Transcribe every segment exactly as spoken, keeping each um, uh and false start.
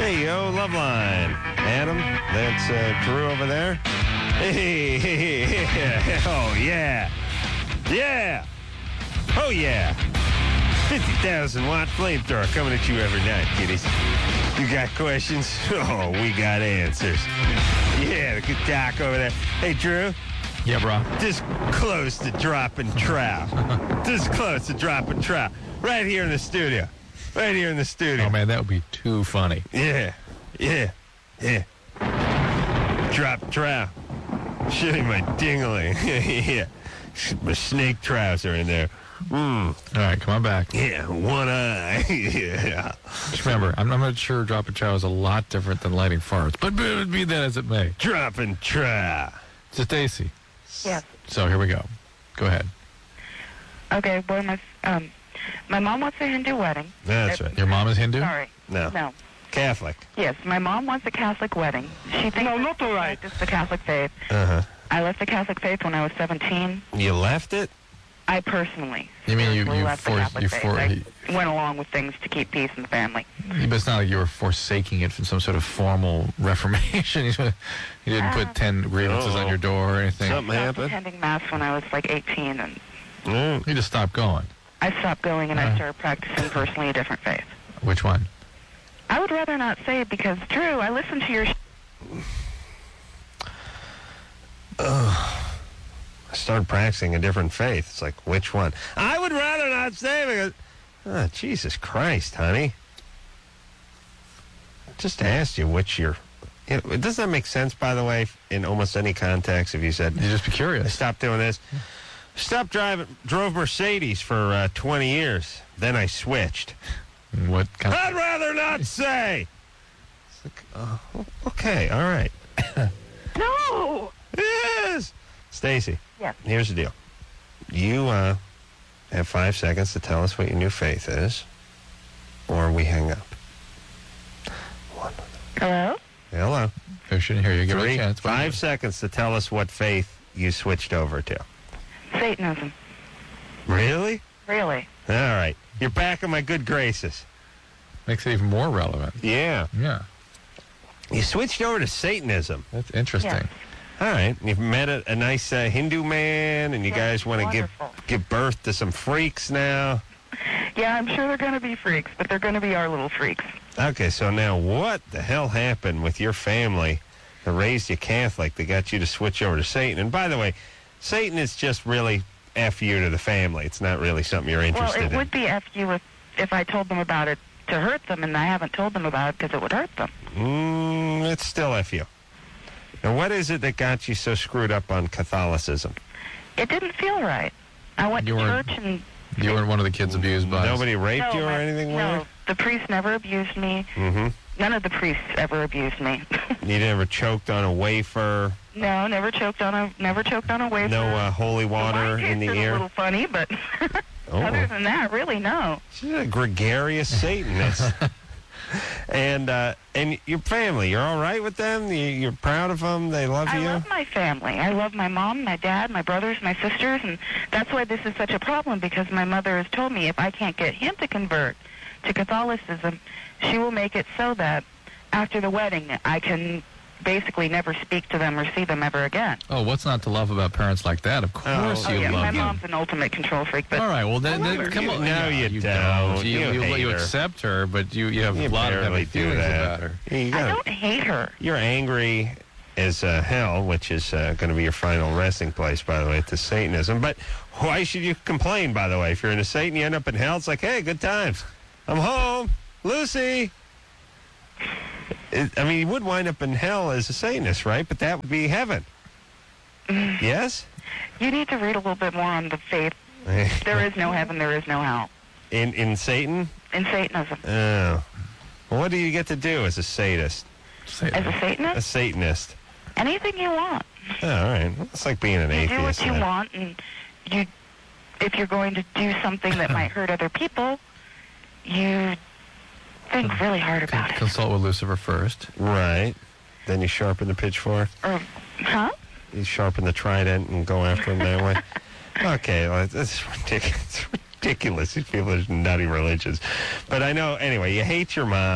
Hey, yo, Loveline. Adam, that's uh, Drew over there. Hey, hey, hey, hey, oh, yeah. Yeah. Oh, yeah. fifty thousand watt flamethrower coming at you every night, kiddies. You got questions? Oh, we got answers. Yeah, the good doc over there. Hey, Drew. Yeah, bro. This close to dropping trout. This close to dropping trout. Right here in the studio. Right here in the studio. Oh, man, that would be too funny. Yeah. Yeah. Yeah. Drop trout. Shitting my dingling. Yeah. My snake trouser in there. Mm. All right, come on back. Yeah, one eye. Yeah. Just remember, I'm, I'm not sure dropping trout is a lot different than lighting farts, but be, be that as it may. Dropping trout. So, Stacy. Yes. So, here we go. Go ahead. Okay, well, my, um, my mom wants a Hindu wedding. That's Uh, right. Your mom is Hindu? Sorry. No. No. Catholic. Yes, my mom wants a Catholic wedding. She thinks No, it's- not all right. It's the Catholic faith. Uh-huh. I left the Catholic faith when I was seventeen. You left it? I personally. You mean you- personally you left the forced- Catholic you faith. for- I went along with things to keep peace in the family. But it's not like you were forsaking it from some sort of formal reformation. You didn't Ah. put ten grievances on your door or anything. Something I was happened? attending mass when I was like eighteen, and Mm. You just stopped going. I stopped going and Uh. I started practicing personally a different faith. Which one? I would rather not say because, Drew, I listened to your... Sh- I started practicing a different faith. It's like, which one? I would rather not say because... Oh, Jesus Christ, honey. Just asked you which you're... You know, doesn't that make sense, by the way, in almost any context, if you said... You just be I curious. stopped doing this. Stopped driving, drove Mercedes for uh, twenty years. Then I switched. What kind of... I'd rather not say. It's like, oh, okay, all right. no! Yes. Stacy. Yes. Here's the deal. You uh, have five seconds to tell us what your new faith is, or we hang up. One. Hello? Hello. I shouldn't hear you. Give her a Three, chance. What five is seconds to tell us what faith you switched over to. Satanism. Really? Really? All right. You're back in my good graces. it? Makes it even more relevant. Yeah. Yeah. You switched over to Satanism. That's interesting. Yes. All right. You've met a, a nice uh, Hindu man, and you Yes, guys want to give wonderful. give birth to some freaks now. Yeah, I'm sure they're going to be freaks, but they're going to be our little freaks. Okay, so now what the hell happened with your family that raised you Catholic that got you to switch over to Satan? And by the way, Satan is just really F you to the family. It's not really something you're Well, interested it in. would be F you if, if I told them about it to hurt them, and I haven't told them about it because it would hurt them. Mm, it's still F you. Now, what is it that got you so screwed up on Catholicism? It didn't feel right. I went You to weren't- church and... You weren't one of the kids abused by... Nobody raped no, you or my- anything no, weird? the priest never abused me. Mm-hmm. None of the priests ever abused me. You never choked on a wafer? no, never choked on a never choked on a wafer. No uh, holy The water wine in the tasted ear? a little funny, but Oh. other than that, really, no. She's a gregarious Satanist. and uh, and your family, you're all right with them? You, you're proud of them? They love I you? love my family. I love my mom, my dad, my brothers, my sisters, and that's why this is such a problem, because my mother has told me if I can't get him to convert to Catholicism, she will make it so that after the wedding I can basically never speak to them or see them ever again. Oh, what's not to love about parents like that? Of course Oh, you yeah, love my them. mom's an ultimate control freak, but All right, well, then, I love then her. come You- on. no, you you don't. You, You you, hate you her. accept her, but you, you have You a lot of barely heavy do feelings that. about her. You I gotta- don't hate her. You're angry as uh, hell, which is uh, going to be your final resting place, by the way, to Satanism. But why should you complain, by the way? If you're into Satan, you end up in hell, it's like, hey, good times. I'm home. Lucy. It, I mean, you would wind up in hell as a Satanist, right? But that would be heaven. Yes? You need to read a little bit more on the faith. There is no heaven, there is no hell. In, in Satan? In Satanism. Oh. Well, what do you get to do as a sadist? Say As a that. Satanist, A Satanist? anything you want. Oh, all right. Well, it's like being an You atheist. do what you then. want, and you, if you're going to do something that might hurt other people, you think really hard about it. Consult with Lucifer first. Right. Then you sharpen the pitchfork. Or, huh? You sharpen the trident and go after him that way. Okay, well, that's ridiculous. It's ridiculous. These people are nutty religions. But I know, anyway, you hate your mom.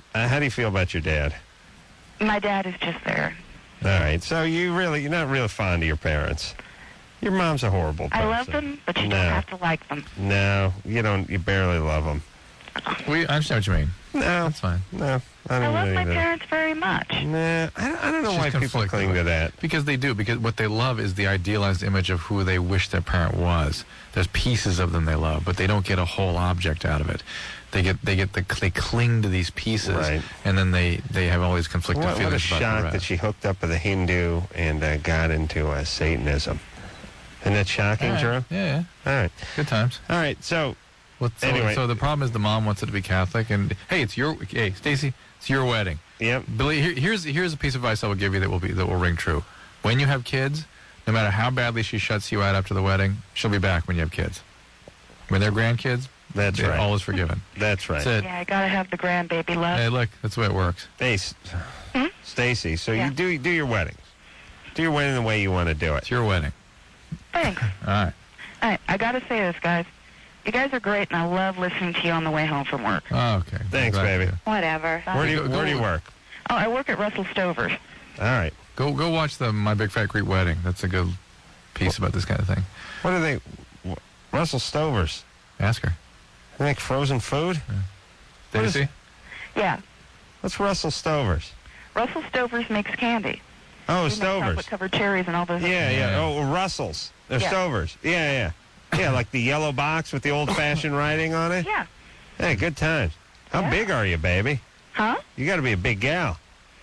Uh, how do you feel about your dad? My dad is just there. All right. So you really, you're not really fond of your parents. Your mom's a horrible person. I love them, but you no. don't have to like them. No, you don't. You barely love them. We, I understand what you mean. No, That's fine. no. I I don't love really my either. parents very much. Nah, I don't, I don't know She's why people conflicted cling with to it. that. Because they do. Because what they love is the idealized image of who they wish their parent was. There's pieces of them they love, but they don't get a whole object out of it. They get they get the they cling to these pieces, Right. and then they, they have all these conflicting What, what a feelings about the shock rest. that she hooked up with a Hindu and uh, got into uh, Satanism. Isn't that shocking, All right. Drew? Yeah, yeah. All right. Good times. All right. So, Well, so, Anyway. so the problem is the mom wants it to be Catholic, and hey, it's your hey Stacy, it's your wedding. yep. Billy, here, here's here's a piece of advice I will give you that will be that will ring true. When you have kids, no matter how badly she shuts you out after the wedding, she'll be back when you have kids. When they're grandkids, That's they're right. all is forgiven. That's right. That's it. Yeah, I gotta have the grandbaby love. Hey, look, that's the way it works. Hey, Hmm? Stacy, so Yeah. you do do your weddings. Do your wedding the way you want to do it. It's your wedding. Thanks. All right. All right, I gotta say this, guys. You guys are great, and I love listening to you on the way home from work. Oh, okay. Thanks, Glad baby. to- Whatever. Where do you Go- go Where do you with- work? Oh, I work at Russell Stover's. All right. Go go watch the My Big Fat Greek Wedding. That's a good piece about this kind of thing. What are they? wh- Russell Stovers. Ask her. They make frozen food. What is- Stacy? Yeah, What's Russell Stovers? Russell Stover's makes candy. Oh, We make Stovers. chocolate-covered cherries and all those. Yeah, yeah. Yeah. Oh, Russells. They're Yeah. Stovers. Yeah, yeah. Yeah, like the yellow box with the old-fashioned writing on it. Yeah. Hey, good times. How Yeah. big are you, baby? Huh? You got to be a big gal.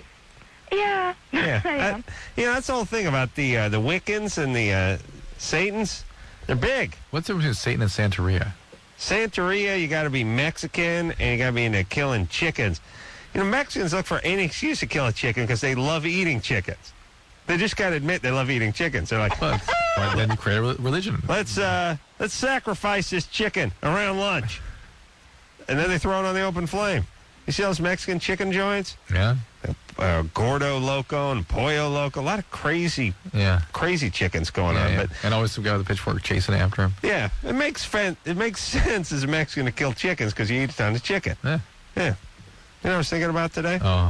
Yeah. Yeah. I I- am. you know, that's the whole thing about the uh, the Wiccans and the uh, Satans. They're big. What's the difference between Satan and Santeria? Santeria, you got to be Mexican and you got to be into killing chickens. You know, Mexicans look for any excuse to kill a chicken because they love eating chickens. They just got to admit they love eating chickens. They're like, Well, it's- why then you create a re- religion. let's uh, let's sacrifice this chicken around lunch, and then they throw it on the open flame. You see those Mexican chicken joints? Yeah? Uh, Gordo Loco and Pollo Loco. A lot of crazy, Yeah. crazy chickens going Yeah, on. yeah. But And always some guy with a pitchfork chasing after him. yeah, it makes fen- it makes sense as a Mexican to kill chickens because you eat a ton of chicken. Yeah. Yeah. You know what I was thinking about today? Oh.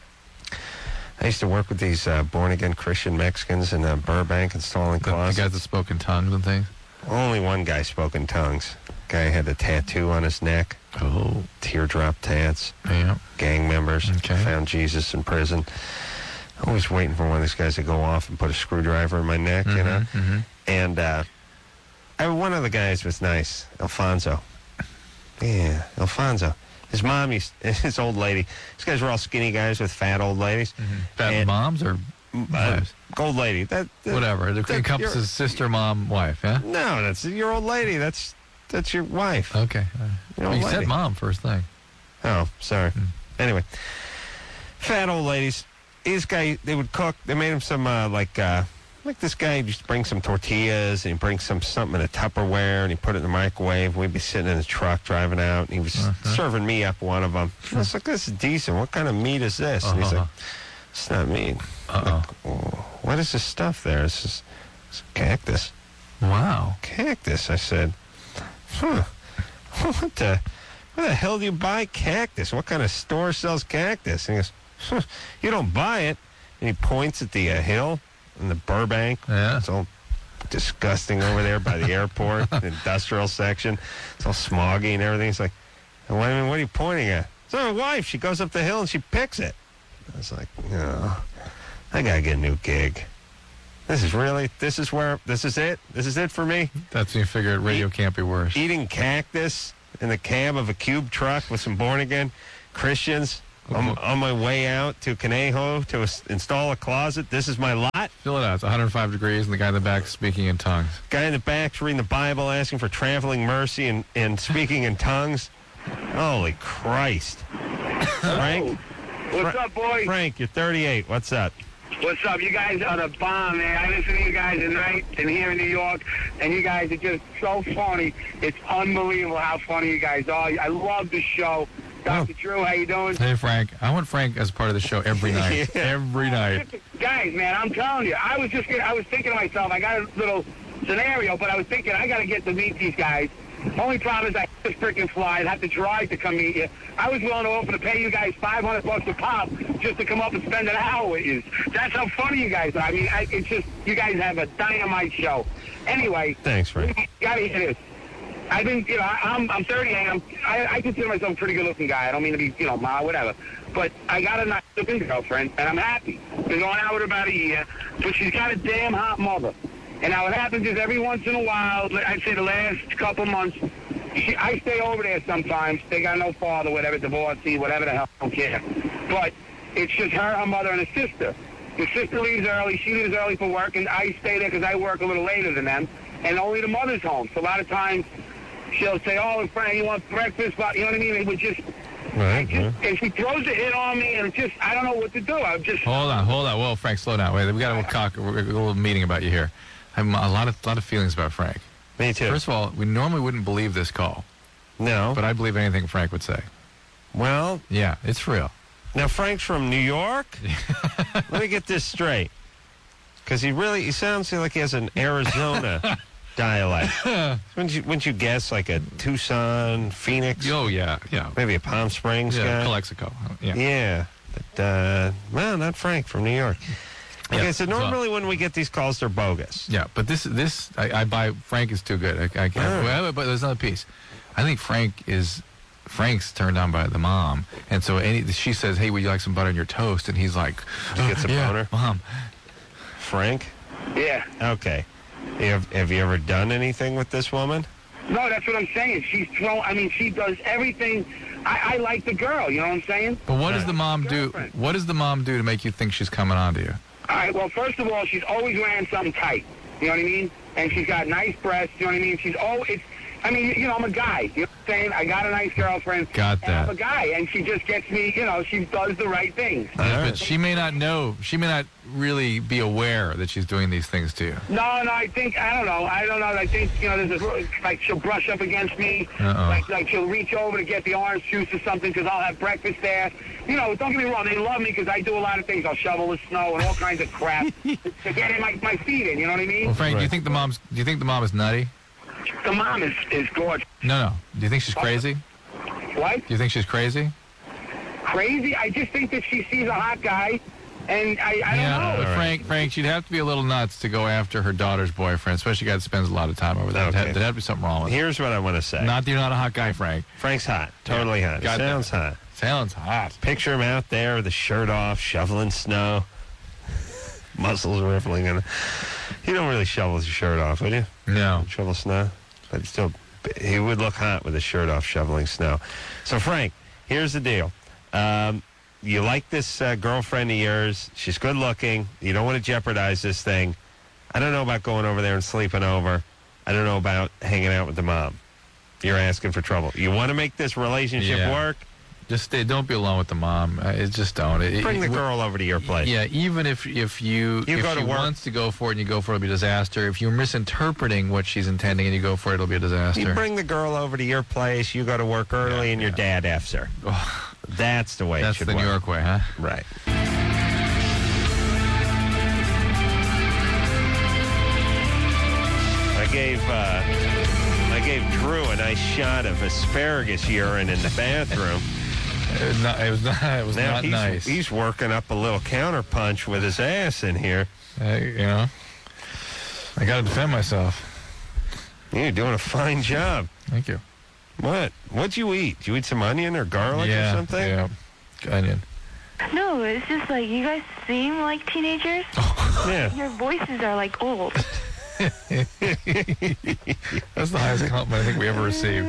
I used to work with these uh, born-again Christian Mexicans in uh, Burbank installing The, the closets. guys that spoke in tongues and things. Only one guy spoke in tongues. Guy had a tattoo on his neck, Oh. teardrop tats, Yeah. gang members, Okay. found Jesus in prison. Always waiting for one of these guys to go off and put a screwdriver in my neck, you know? Mm-hmm. And uh, I, one of the guys was nice, Alfonso. Yeah, Alfonso. His mom, used, his old lady. These guys were all skinny guys with fat old ladies. Fat And- moms or Uh, wives? old lady. That, that Whatever. It that- encompasses sister, mom, wife, yeah? you're- No, that's your old lady. That's that's your wife. Okay. Your Well, old you said lady. mom first thing. Oh, sorry. Hmm. Anyway, fat old ladies. This guy, they would cook. They made him some uh, like uh, like this guy used to bring some tortillas and he bring some something in a Tupperware and he put it in the microwave. We'd be sitting in the truck driving out and he was Uh-huh. serving me up one of them. I was like, "This is decent. What kind of meat is this?" And he's Uh-huh. like, "It's not meat." I'm Uh-oh. like, "Oh, what is this stuff there?" It's just it's cactus. Wow. Cactus. I said, huh. What the, where the hell do you buy cactus? What kind of store sells cactus? And he goes, huh, you don't buy it. And he points at the uh, hill in the Burbank. Yeah. It's all disgusting over there by the airport, the industrial section. It's all smoggy and everything. He's like, what, I mean, what are you pointing at? It's my wife. She goes up the hill and she picks it. I was like, no, I got to get a new gig. This is really, this is where, this is it? This is it for me? That's when you figure radio can't be worse. Eating cactus in the cab of a cube truck with some born-again Christians on, on my way out to Conejo to ins- install a closet. This is my lot. Fill it out. It's one hundred five degrees, and the guy in the back is speaking in tongues. Guy in the back's reading the Bible, asking for traveling mercy and, and speaking in tongues. Holy Christ. Frank? What's Fra- up, boys? Frank, you're thirty-eight. What's up? What's up? You guys are the bomb, man. I listen to you guys at night and here in New York, and you guys are just so funny. It's unbelievable how funny you guys are. I love the show. Doctor Drew, how you doing? Hey, Frank. I want Frank as part of the show every night. Yeah. Every night. Guys, man, I'm telling you, I was just, I was thinking to myself, I got a little scenario, but I was thinking I got to get to meet these guys. Only problem is I have to freaking fly. I'd have to drive to come meet you. I was willing to offer to pay you guys five hundred bucks a pop just to come up and spend an hour with you. That's how funny you guys are. I mean, I, it's just, you guys have a dynamite show. Anyway. Thanks, Frank. You gotta hear this. I've been, you know, I'm, I'm thirty, and I'm, I, I consider myself a pretty good-looking guy. I don't mean to be, you know, ma, whatever. But I got a nice-looking girlfriend, and I'm happy. Been going out with her about a year, but she's got a damn hot mother. And now what happens is every once in a while, I'd say the last couple months, she, I stay over there sometimes. They got no father, whatever, divorcee, whatever the hell, I don't care. But it's just her, her mother, and her sister. The sister leaves early, she leaves early for work, and I stay there because I work a little later than them. And only the mother's home. So a lot of times, she'll say, oh, Frank, you want breakfast? But you know what I mean? It would just, Right, just right. and she throws a hit on me, and it just, I don't know what to do. I'm just. Hold on, hold on. Whoa, Frank, slow down. Wait, we got a little, cock, a little meeting about you here. I have a lot of, lot of feelings about Frank. Me too. First of all, we normally wouldn't believe this call, no. but I believe anything Frank would say. Well, Yeah, it's real. now Frank's from New York? Let me get this straight. Because he really, he sounds like he has an Arizona dialect. Wouldn't you, wouldn't you guess like a Tucson, Phoenix? Oh, yeah, yeah. Maybe a Palm Springs Yeah, guy? Calexico. Yeah. Yeah. But, uh, well, not Frank from New York. Okay, Yeah, so normally when we get these calls, they're bogus. Yeah, but this, this I, I buy, Frank is too good. I, I can't, Oh. well, but there's another piece. I think Frank is, Frank's turned on by the mom. And so any, she says, hey, would you like some butter in your toast? And he's like, He gets a yeah, boner? Mom. Frank? Yeah. Okay. Have, have you ever done anything with this woman? No, that's what I'm saying. She's thrown, I mean, she does everything. I, I like the girl, you know what I'm saying? But what does Right. the mom do? Girlfriend. What does the mom do to make you think she's coming on to you? All right, well, first of all, she's always wearing something tight. You know what I mean? And she's got nice breasts, you know what I mean? She's always, it's, I mean, you know, I'm a guy. You know what I'm saying? I got a nice girlfriend. Got And I'm that. a guy, and she just gets me, you know, she does the right things. But she may not know. She may not really be aware that she's doing these things to you. No, no, I think, I don't know. I don't know. I think, you know, there's a, like, she'll brush up against me. Uh-oh. Like, like, she'll reach over to get the orange juice or something because I'll have breakfast there. You know, don't get me wrong. They love me because I do a lot of things. I'll shovel the snow and all kinds of crap to get in my, my feet in. You know what I mean? Well, Frank, do you Right. think the mom's? Do you think the mom is nutty? The mom is, is gorgeous. No, no. Do you think she's crazy? What? Do you think she's crazy? Crazy? I just think that she sees a hot guy, and I, I yeah, don't know. but All right. Frank, Frank, she'd have to be a little nuts to go after her daughter's boyfriend, especially a guy that spends a lot of time over there. Okay. There'd have- there'd have to be something wrong with it. Here's what I want to say. Not that you're not a hot guy, Frank. Frank's hot. Totally hot. Got Sounds hot. Sounds hot. Picture him out there with the shirt off, shoveling snow. Muscles rippling. And you don't really shovel his shirt off, would you? No. Shovel snow? But still, he would look hot with his shirt off shoveling snow. So, Frank, here's the deal. Um, you like this uh, girlfriend of yours. She's good looking. You don't want to jeopardize this thing. I don't know about going over there and sleeping over. I don't know about hanging out with the mom. You're asking for trouble. You want to make this relationship Yeah. work? Just stay. Don't be alone with the mom. Uh, It just don't. It, Bring it- the girl over to your place. Yeah, even if if you, You if go to she work. wants to go for it and you go for it, it'll be a disaster. If you're misinterpreting what she's intending and you go for it, it'll be a disaster. You bring the girl over to your place, you go to work early, Yeah, and your yeah. dad F's her. That's the way it That's should the work. New York way, huh? Right. I gave uh, I gave Drew a nice shot of asparagus urine in the bathroom. It was not. It was not, it was Now not he's, nice. he's working up a little counterpunch with his ass in here. Uh, you know, I got to defend myself. You're doing a fine job. Thank you. What? What'd you eat? Did you eat some onion or garlic yeah, or something? Yeah. Onion. No, it's just like you guys seem like teenagers. Yeah. Your voices are like old. That's the highest compliment I think we ever received.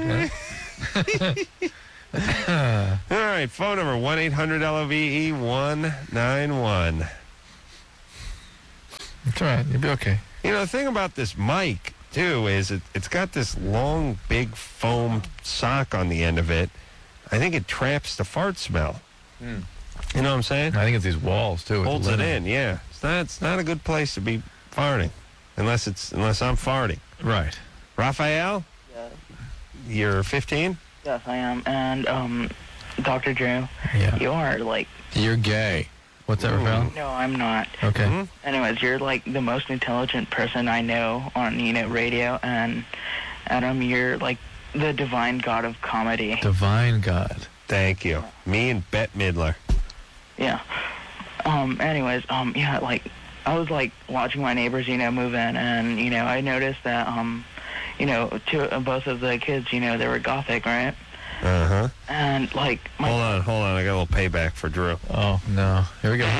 Huh? All right, phone number one eight hundred L O V E one nine one. It's all right. You'll be okay. You know, the thing about this mic, too, is it, it's got this long, big foam sock on the end of it. I think it traps the fart smell. Hmm. You know what I'm saying? I think it's these walls too. with the Holds lid it on. in, yeah. It's not, it's not a good place to be farting, unless it's unless I'm farting. Right. Raphael? Yes, You're fifteen? yes, I am. And, um, Doctor Drew, Yeah. you are, like, You're gay. What's that, Ooh. Rafael? no, I'm not. Okay. Mhm. Anyways, you're, like, the most intelligent person I know on, you know, radio. And, Adam, you're, like, the divine god of comedy. Divine God. Thank you. Me and Bette Midler. Yeah. Um, anyways, um, yeah, like, I was, like, watching my neighbors, you know, move in, and, you know, I noticed that, um, you know, two, uh, both of the kids, you know, they were gothic, right? Uh-huh. And, like, my... Hold on, hold on. I got a little payback for Drew. Oh, no. Here we go.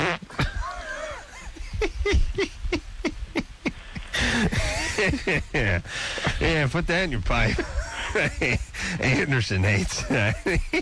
yeah. Yeah, put that in your pipe. Anderson hates that.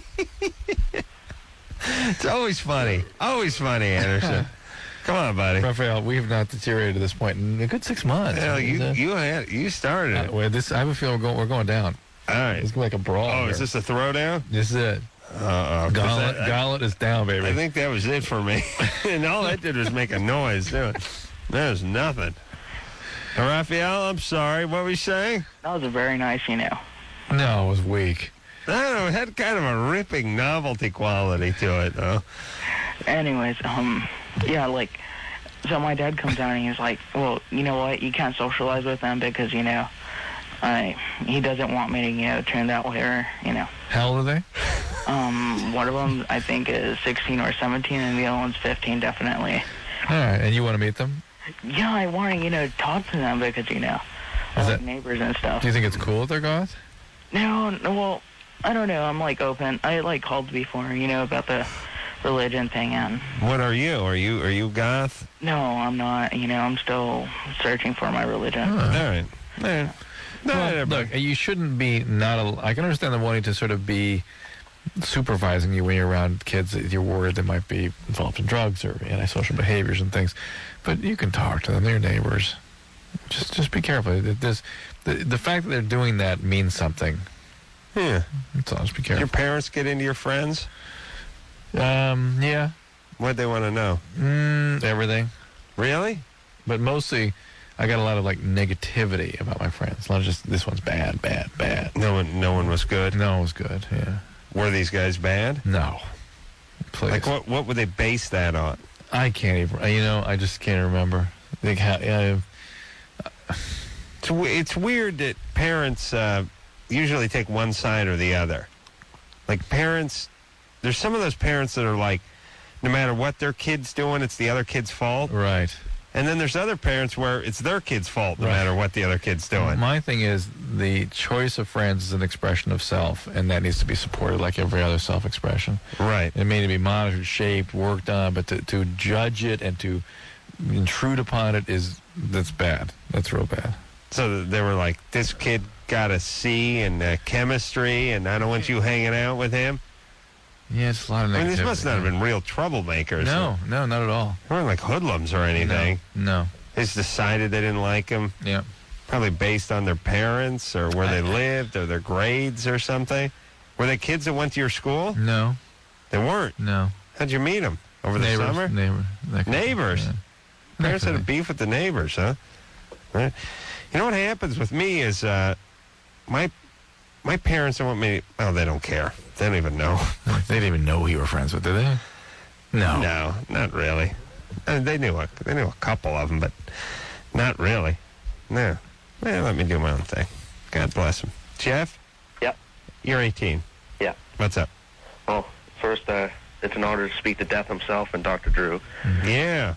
It's always funny. Always funny, Anderson. Come on, buddy. Raphael, we have not deteriorated to this point in a good six months. Hell, you, Uh, you, had, you started uh, it. wait, this, I have a feeling we're going, we're going down. All right. It's like a brawl. Oh, here. is this a throwdown? This is it. Uh-oh. 'cause Gauntlet, that- I- gauntlet is down, baby. I think that was it for me. And all that did was make a noise, too. There's nothing. Raphael, I'm sorry. What were you saying? That was a very nice, you know. No, it was weak. I don't know. It had kind of a ripping novelty quality to it, though. Anyways, um, yeah, like, so my dad comes down and he's like, well, you know what, you can't socialize with them because, you know, I, he doesn't want me to, you know, turn that way or, you know. How old are they? Um, one of them, I think, is sixteen or seventeen, and the other one's fifteen, definitely. All right, and you want to meet them? Yeah, I want to, you know, talk to them because, you know, I Is like that- neighbors and stuff. Do you think it's cool if they're goth? No, no, well, I don't know. I'm, like, open. I, like, called before, you know, about the religion thing, and What are you? Are you are you goth? no, I'm not. You know, I'm still searching for my religion. Huh. All right. All right. No, Well, no, look, you shouldn't be not. A, I can understand them wanting to sort of be supervising you when you're around kids that you're worried they might be involved in drugs or antisocial behaviors and things. But you can talk to them; they're neighbors. Just, just be careful. There's, the the fact that they're doing that means something. Yeah. That's all. Just be Did your careful. parents get into your friends? Um, yeah, What'd they want to know? mm, everything. Really? But mostly, I got a lot of like negativity about my friends. A lot of just this one's bad, bad, bad. No one, no one was good. No, it was good. Yeah. Were these guys bad? No. Please. Like what? What would they base that on? I can't even. You know, I just can't remember. Like how, yeah, It's, w- it's weird that parents uh, usually take one side or the other. Like parents, there's some of those parents that are like, no matter what their kid's doing, it's the other kid's fault. right. And then there's other parents where it's their kid's fault, no Right. matter what the other kid's doing. My thing is the choice of friends is an expression of self, and that needs to be supported like every other self-expression. Right. It may need to be monitored, shaped, worked on, but to, to judge it and to intrude upon it is that's bad. That's real bad. So they were like, this kid got a C in uh, chemistry, and I don't want you hanging out with him. Yeah, it's a lot of negativity. I mean, this must not have been real troublemakers. No, no, not at all. They weren't like hoodlums or anything. No, no. They just decided they didn't like him. Yeah. Probably based on their parents or where they lived or their grades or something. Were they kids that went to your school? No, They weren't. no. How'd you meet them? Over the neighbors, summer? Neighbor, that kind of- Neighbors? yeah. Parents had a That kind beef with the neighbors, huh? Right. You know what happens with me is uh, my my parents don't want me. Oh, they don't care. They don't even know. of- They didn't even know who you were friends with, did they? No. No, not really. Uh, they knew a they knew a couple of them, but not really. No. Well, let me do my own thing. God bless them. Jeff? Yep. You're eighteen. Yeah. What's up? Well, first, uh, it's an honor to speak to Death himself and Doctor Drew. Yeah.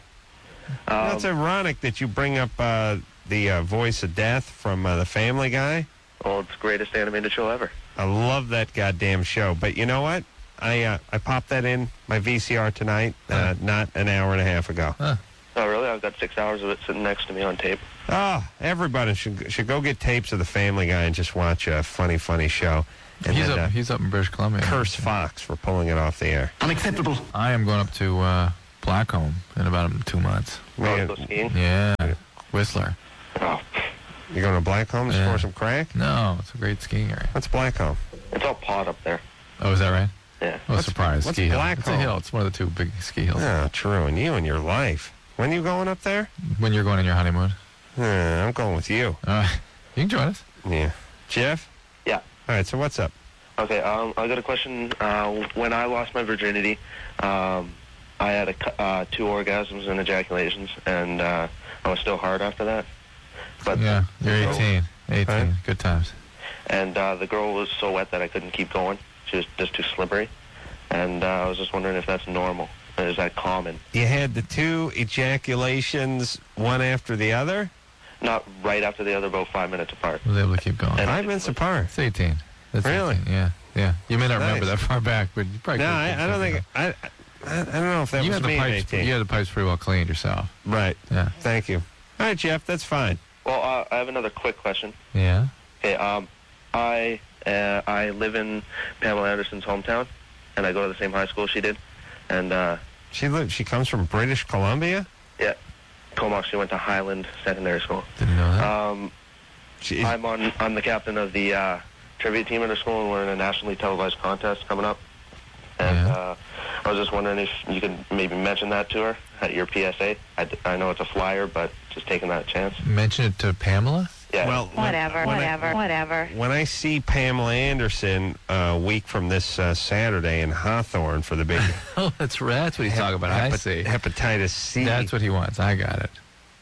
Um, That's ironic that you bring up uh, the uh, voice of Death from uh, the Family Guy. well, it's the greatest animated show ever. I love that goddamn show. But you know what? I uh, I popped that in my V C R tonight, uh, not an hour and a half ago. Huh. Oh, really? I've got six hours of it sitting next to me on tape. Oh, everybody should should go get tapes of the Family Guy and just watch a funny, funny show. And He's then, up. uh, He's up in British Columbia. curse Fox for pulling it off the air. Unacceptable. I am going up to uh, Blackcomb in about two months. Oh, Man, go skiing? Yeah, Whistler. Oh, you going to Blackcomb to Yeah. score some crack? No, it's a great skiing area. What's Blackcomb? it's all pot up there. Oh, is that right? Yeah. Oh, What's- surprise. what's Ski hill. It's a Blackcomb? hill. It's one of the two big ski hills. Oh, true. And you and your life. When you going up there? When you're going on your honeymoon. Uh, I'm going with you. Uh, you can join us. Yeah. Jeff? Yeah. All right, so what's up? Okay, um, I got a question. Uh, when I lost my virginity, um, I had a, cou- uh, two orgasms and ejaculations, and uh, I was still hard after that. But Yeah, you're so- eighteen. eighteen. Right. Good times. and uh, the girl was so wet that I couldn't keep going. She was just too slippery, and uh, I was just wondering if that's normal. Is that common? You had the two ejaculations, one after the other? Not right after the other, about five minutes apart. I was able to keep going. And- Five minutes apart. It's eighteen. That's Really? eighteen. Yeah, yeah. You may not Nice. remember that far back, but you probably No, could I, have I don't something think... I, I, I don't know if that up. You was had the me at pipes. eighteen. You had the pipes pretty well cleaned yourself. Right. Yeah. Thank you. All right, Jeff, that's fine. Well, uh, I have another quick question. Yeah. Okay, um, I uh, I live in Pamela Anderson's hometown, and I go to the same high school she did. And, uh, She lived, She comes from British Columbia? yeah, Comox, she went to Highland Secondary School. Didn't know that. Um, She, I'm on. I'm the captain of the uh, trivia team at our school, and we're in a nationally televised contest coming up. And Yeah. uh, I was just wondering if you could maybe mention that to her at your P S A. I, I know it's a flyer, but just taking that chance. Mention it to Pamela. Yeah. well, when- Whatever, when I- whatever, whatever. When I see Pamela Anderson a week from this uh, Saturday in Hawthorne for the big Oh, that's right. That's what he's talking about. I hepa- see. hepatitis C. That's what he wants. I got it.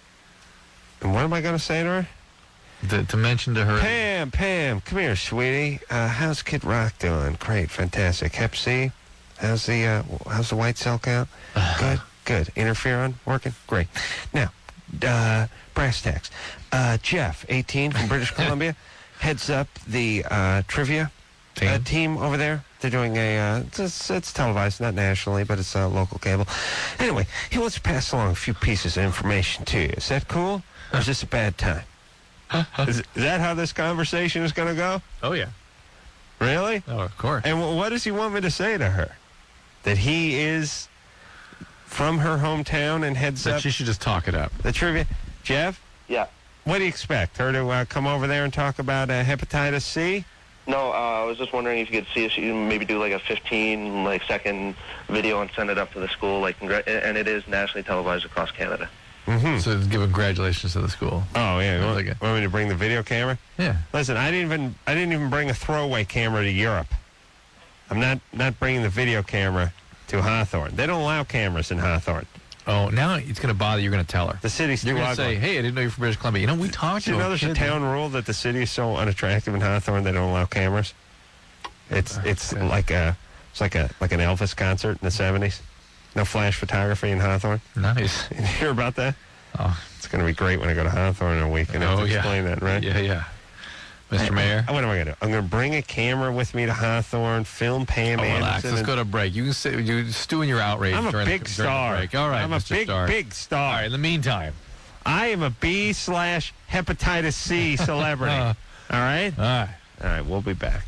And what am I going to say to her? The, to mention to her. Pam, Pam, come here, sweetie. Uh, how's Kid Rock doing? Great, fantastic. Hep C? How's the uh, how's the white cell count? Good, good. Interferon working? Great. Now, uh, brass tacks. Uh, Jeff, eighteen, from British Columbia, heads up the uh, trivia Team? Uh, team over there. They're doing a, uh, it's, it's televised, not nationally, but it's uh, local cable. Anyway, he wants to pass along a few pieces of information to you. Is that cool? Or is this a bad time? Is, is that how this conversation is going to go? Oh yeah. Really? Oh, of course. And wh- what does he want me to say to her? That he is from her hometown and heads But up she should just talk it up. the trivia? Jeff, Yeah. what do you expect? Her to uh, come over there and talk about uh, hepatitis C? No, uh, I was just wondering if you could see if you maybe do like a fifteen like second video and send it up to the school, like, congr- and it is nationally televised across Canada. Mm-hmm. So give congratulations to the school. Oh, yeah. You want, Really good. want me to bring the video camera? Yeah. Listen, I didn't even I didn't even bring a throwaway camera to Europe. I'm not, not bringing the video camera to Hawthorne. They don't allow cameras in Hawthorne. Oh, now it's going to bother you. You're going to tell her. The city's You're too going to ugly. say, hey, I didn't know you're from British Columbia. You know, we talked Do to you a know there's a kid town rule that the city is so unattractive in Hawthorne they don't allow cameras? It's it's Okay. like a it's like a like an Elvis concert in the seventies. No flash photography in Hawthorne. Nice. You hear about that? Oh, It's going to be great when I go to Hawthorne in a week and have oh to yeah. explain that, right? Yeah, yeah. Mister Mayor. What am I going to do? I'm going to bring a camera with me to Hawthorne, film Pam Oh, relax. Anderson. Let's and- go to break. You can say, you stew in your outrage I'm a during, big the, during star. the break. All right, I'm a Mister big, Star. big star. All right, in the meantime. I am a B slash hepatitis C celebrity. Uh, All right? all right. All right, we'll be back.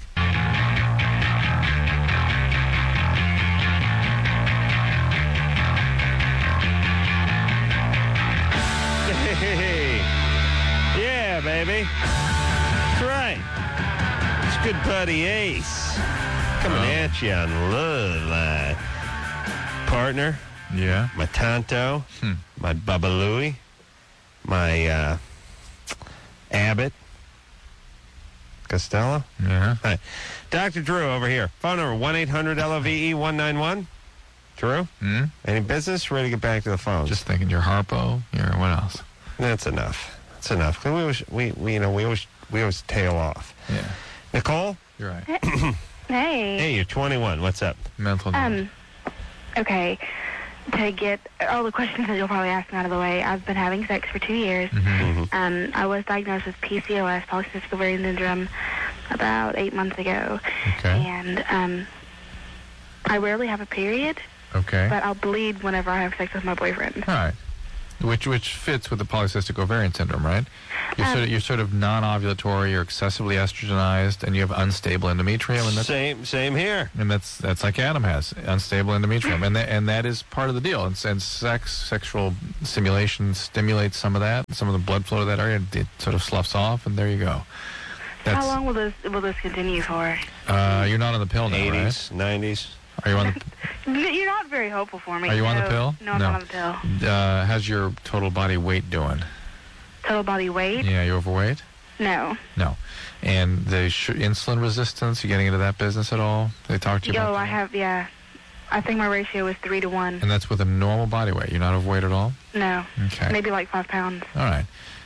Hey, yeah, baby. That's right. It's good buddy Ace coming at you on Love Line. Partner, Yeah. my Tonto, Hmm. my Bubba Louie, my uh, Abbott, Costello. Yeah. Hi. Doctor Drew over here. Phone number one eight hundred L O V E one nine one. Drew, Hmm? any business? Ready to get back to the phone? Just thinking your Harpo. Your what else? That's enough. That's enough. 'Cause we always, we, we, you know, we always, we always tail off. Yeah. Nicole? You're right. Hey. Hey, you're twenty-one. What's up? Mental. Um, okay. To get all the questions that you'll probably ask me out of the way, I've been having sex for two years. Mm-hmm. Um, I was diagnosed with P C O S, polycystic ovarian syndrome, about eight months ago. Okay. And um, I rarely have a period, Okay. but I'll bleed whenever I have sex with my boyfriend. All right. Which which fits with the polycystic ovarian syndrome, right? You're Um, sort of you're sort of non-ovulatory, you're excessively estrogenized, and you have unstable endometrium, and that's Same, same here. and that's that's like Adam has unstable endometrium, and that and that is part of the deal. And, and sex, sexual stimulation stimulates some of that, some of the blood flow to that area. It sort of sloughs off, and there you go. That's, How long will this will this continue for? Uh, you're not on the pill now, right? eighties, nineties. Are you on the? You're not very hopeful for me. Are you on the No, pill? No, I'm No. not on the pill. Uh, how's your total body weight doing? Total body weight? Yeah, you overweight? No. No. And the sh- insulin resistance, you getting into that business at all? They talked to you about Yo, that? I have, yeah. I think my ratio is three to one. And that's with a normal body weight. You're not overweight at all? No. Okay. Maybe like five pounds. All right.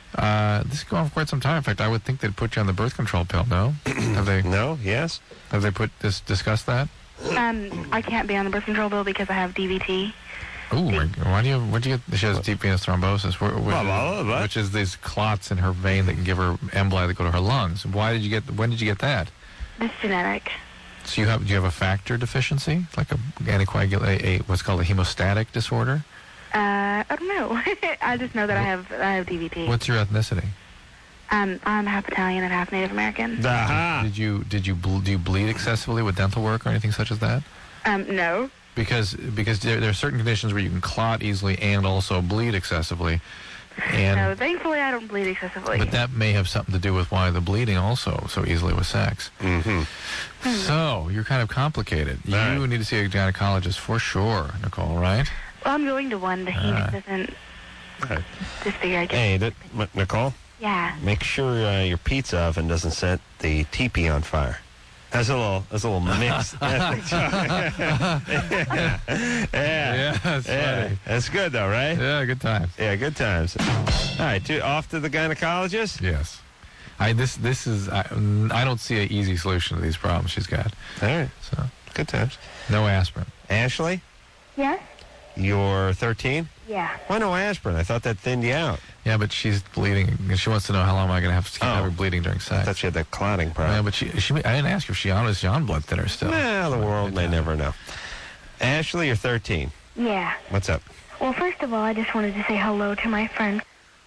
Uh, this is going on for quite some time. In fact, I would think they'd put you on the birth control pill. No, have they? No. Yes. Have they put this discussed that? Um, I can't be on the birth control bill because I have D V T. Ooh, my, why do you? What do you get? She has deep venous thrombosis, wh- which, Blah, blah, blah. which is these clots in her vein that can give her emboli that go to her lungs. Why did you get? When did you get that? It's genetic. So you have? Do you have a factor deficiency, like a anticoagulate, a what's called a hemostatic disorder? Uh, I don't know. I just know that I have I have D V T. What's your ethnicity? Um, I'm half Italian and half Native American. Aha. Did you did you ble- do you bleed excessively with dental work or anything such as that? Um, no. Because because there, there are certain conditions where you can clot easily and also bleed excessively, and No, thankfully I don't bleed excessively. but that may have something to do with why the bleeding also so easily with sex. Mm-hmm. So you're kind of complicated. You Right. need to see a gynecologist for sure, Nicole. Right? Well, I'm going to one, but he Ah. just doesn't. Right. Just figure I get. Hey, that, M- Nicole, Yeah. make sure uh, your pizza oven doesn't set the teepee on fire. That's a little, that's a little mix. yeah. yeah. Yeah, that's Yeah. funny. That's good though, right? Yeah, good times. Yeah, good times. All right, to, off to the gynecologist. Yes. I this this is I, I don't see an easy solution to these problems she's got. All right, So good times. no aspirin. Ashley, Yes? you're thirteen. Yeah. Why no aspirin? I thought that thinned you out. Yeah, but she's bleeding. and She wants to know how long am I going to have to keep Oh. having bleeding during I sex. thought she had that clotting Yeah, problem. but she, she, I didn't ask if she on is she on blood thinner still. Well, the world may never know. Ashley, you're thirteen. Yeah. What's up? Well, first of all, I just wanted to say hello to my friend.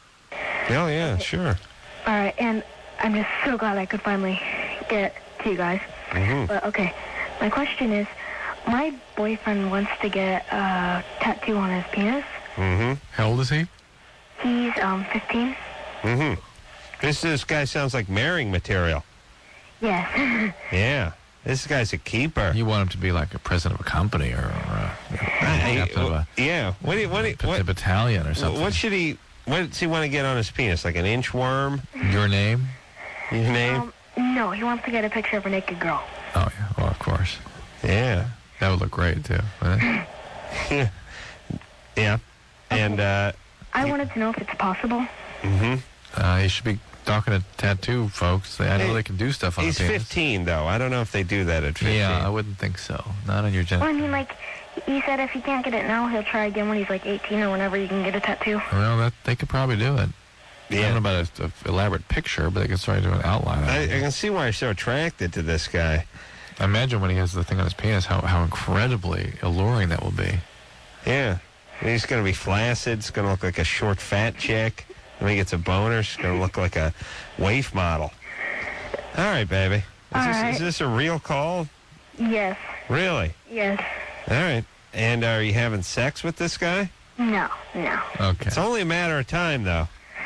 Oh, yeah, sure. All right, and I'm just so glad I could finally get to you guys. Mm-hmm. But okay, my question is, my boyfriend wants to get a tattoo on his penis. Mm-hmm. How old is he? He's um fifteen. Mm-hmm. This, this guy sounds like marrying material. Yes. Yeah. This guy's a keeper. You want him to be like a president of a company or, or a, you know, I- captain of a, yeah. What do you, what do you, a what, battalion or something. what should he, what does he want to get on his penis? Like an inchworm? Your name? Your name? um, no, he wants to get a picture of a naked girl. Oh, yeah. Well, of course. Yeah. That would look great, too. wouldn't it? Yeah. And, uh, I wanted to know if it's possible. mm-hmm. Uh, you should be talking to tattoo folks. They, I know Hey, they can do stuff on He's the penis. fifteen, though. I don't know if they do that at fifteen. Yeah, I wouldn't think so. Not on your Well, I genital. mean, like, he said if he can't get it now, he'll try again when he's like eighteen or whenever you can get a tattoo. Well, that they could probably do it. I don't know about an elaborate picture, but they could start doing an outline. I, I of it. can see why you're so attracted to this guy. Imagine when he has the thing on his penis, how, how incredibly alluring that will be. Yeah. He's going to be flaccid. It's going to look like a short, fat chick. When he gets a boner, she's going to look like a waif model. All right, baby. Is, All this, right. is this a real call? Yes. Really? Yes. All right. And are you having sex with this guy? No. No. Okay. It's only a matter of time, though.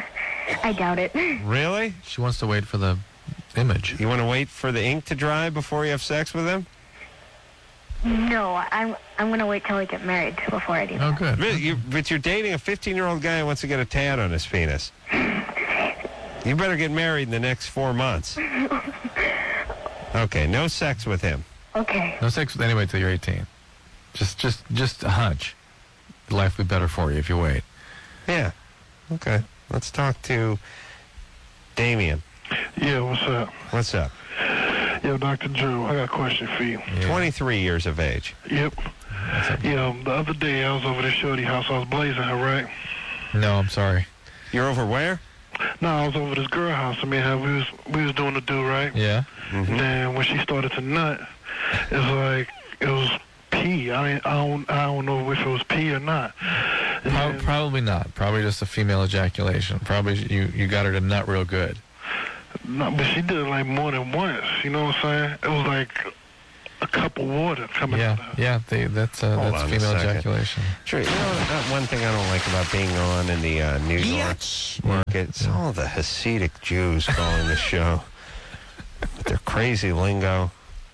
I doubt it. Really? She wants to wait for the image. You want to wait for the ink to dry before you have sex with him? No, I'm I'm gonna wait till I get married before I do Oh, that. good. Really? You, but you're dating a fifteen-year-old guy who wants to get a tat on his penis. You better get married in the next four months. Okay, no sex with him. Okay. No sex with anybody till you're eighteen. Just, just, just a hunch. Life will be better for you if you wait. Yeah. Okay. Let's talk to Damien. Yeah, what's up? What's up? Yo, Doctor Drew, I got a question for you. Yeah. twenty-three years of age. Yep. Yeah, um, the other day I was over at Shorty house. I was blazing her, right? No, I'm sorry. You're over where? No, I was over at this girl house. I mean, how we was we was doing the do, right? Yeah. Mm-hmm. Then when she started to nut, it's like it was pee. I ain't- I don't I don't know if it was pee or not. And Pro- then- probably not. Probably just a female ejaculation. Probably you, you got her to nut real good. No, but she did it like more than once. You know what I'm saying? It was like a cup of water coming out Yeah, of her. yeah. They, that's uh, Hold that's on a female second. ejaculation. Sure. You know, that one thing I don't like about being on in the uh, New York market, it's all the Hasidic Jews calling the show. With their crazy lingo.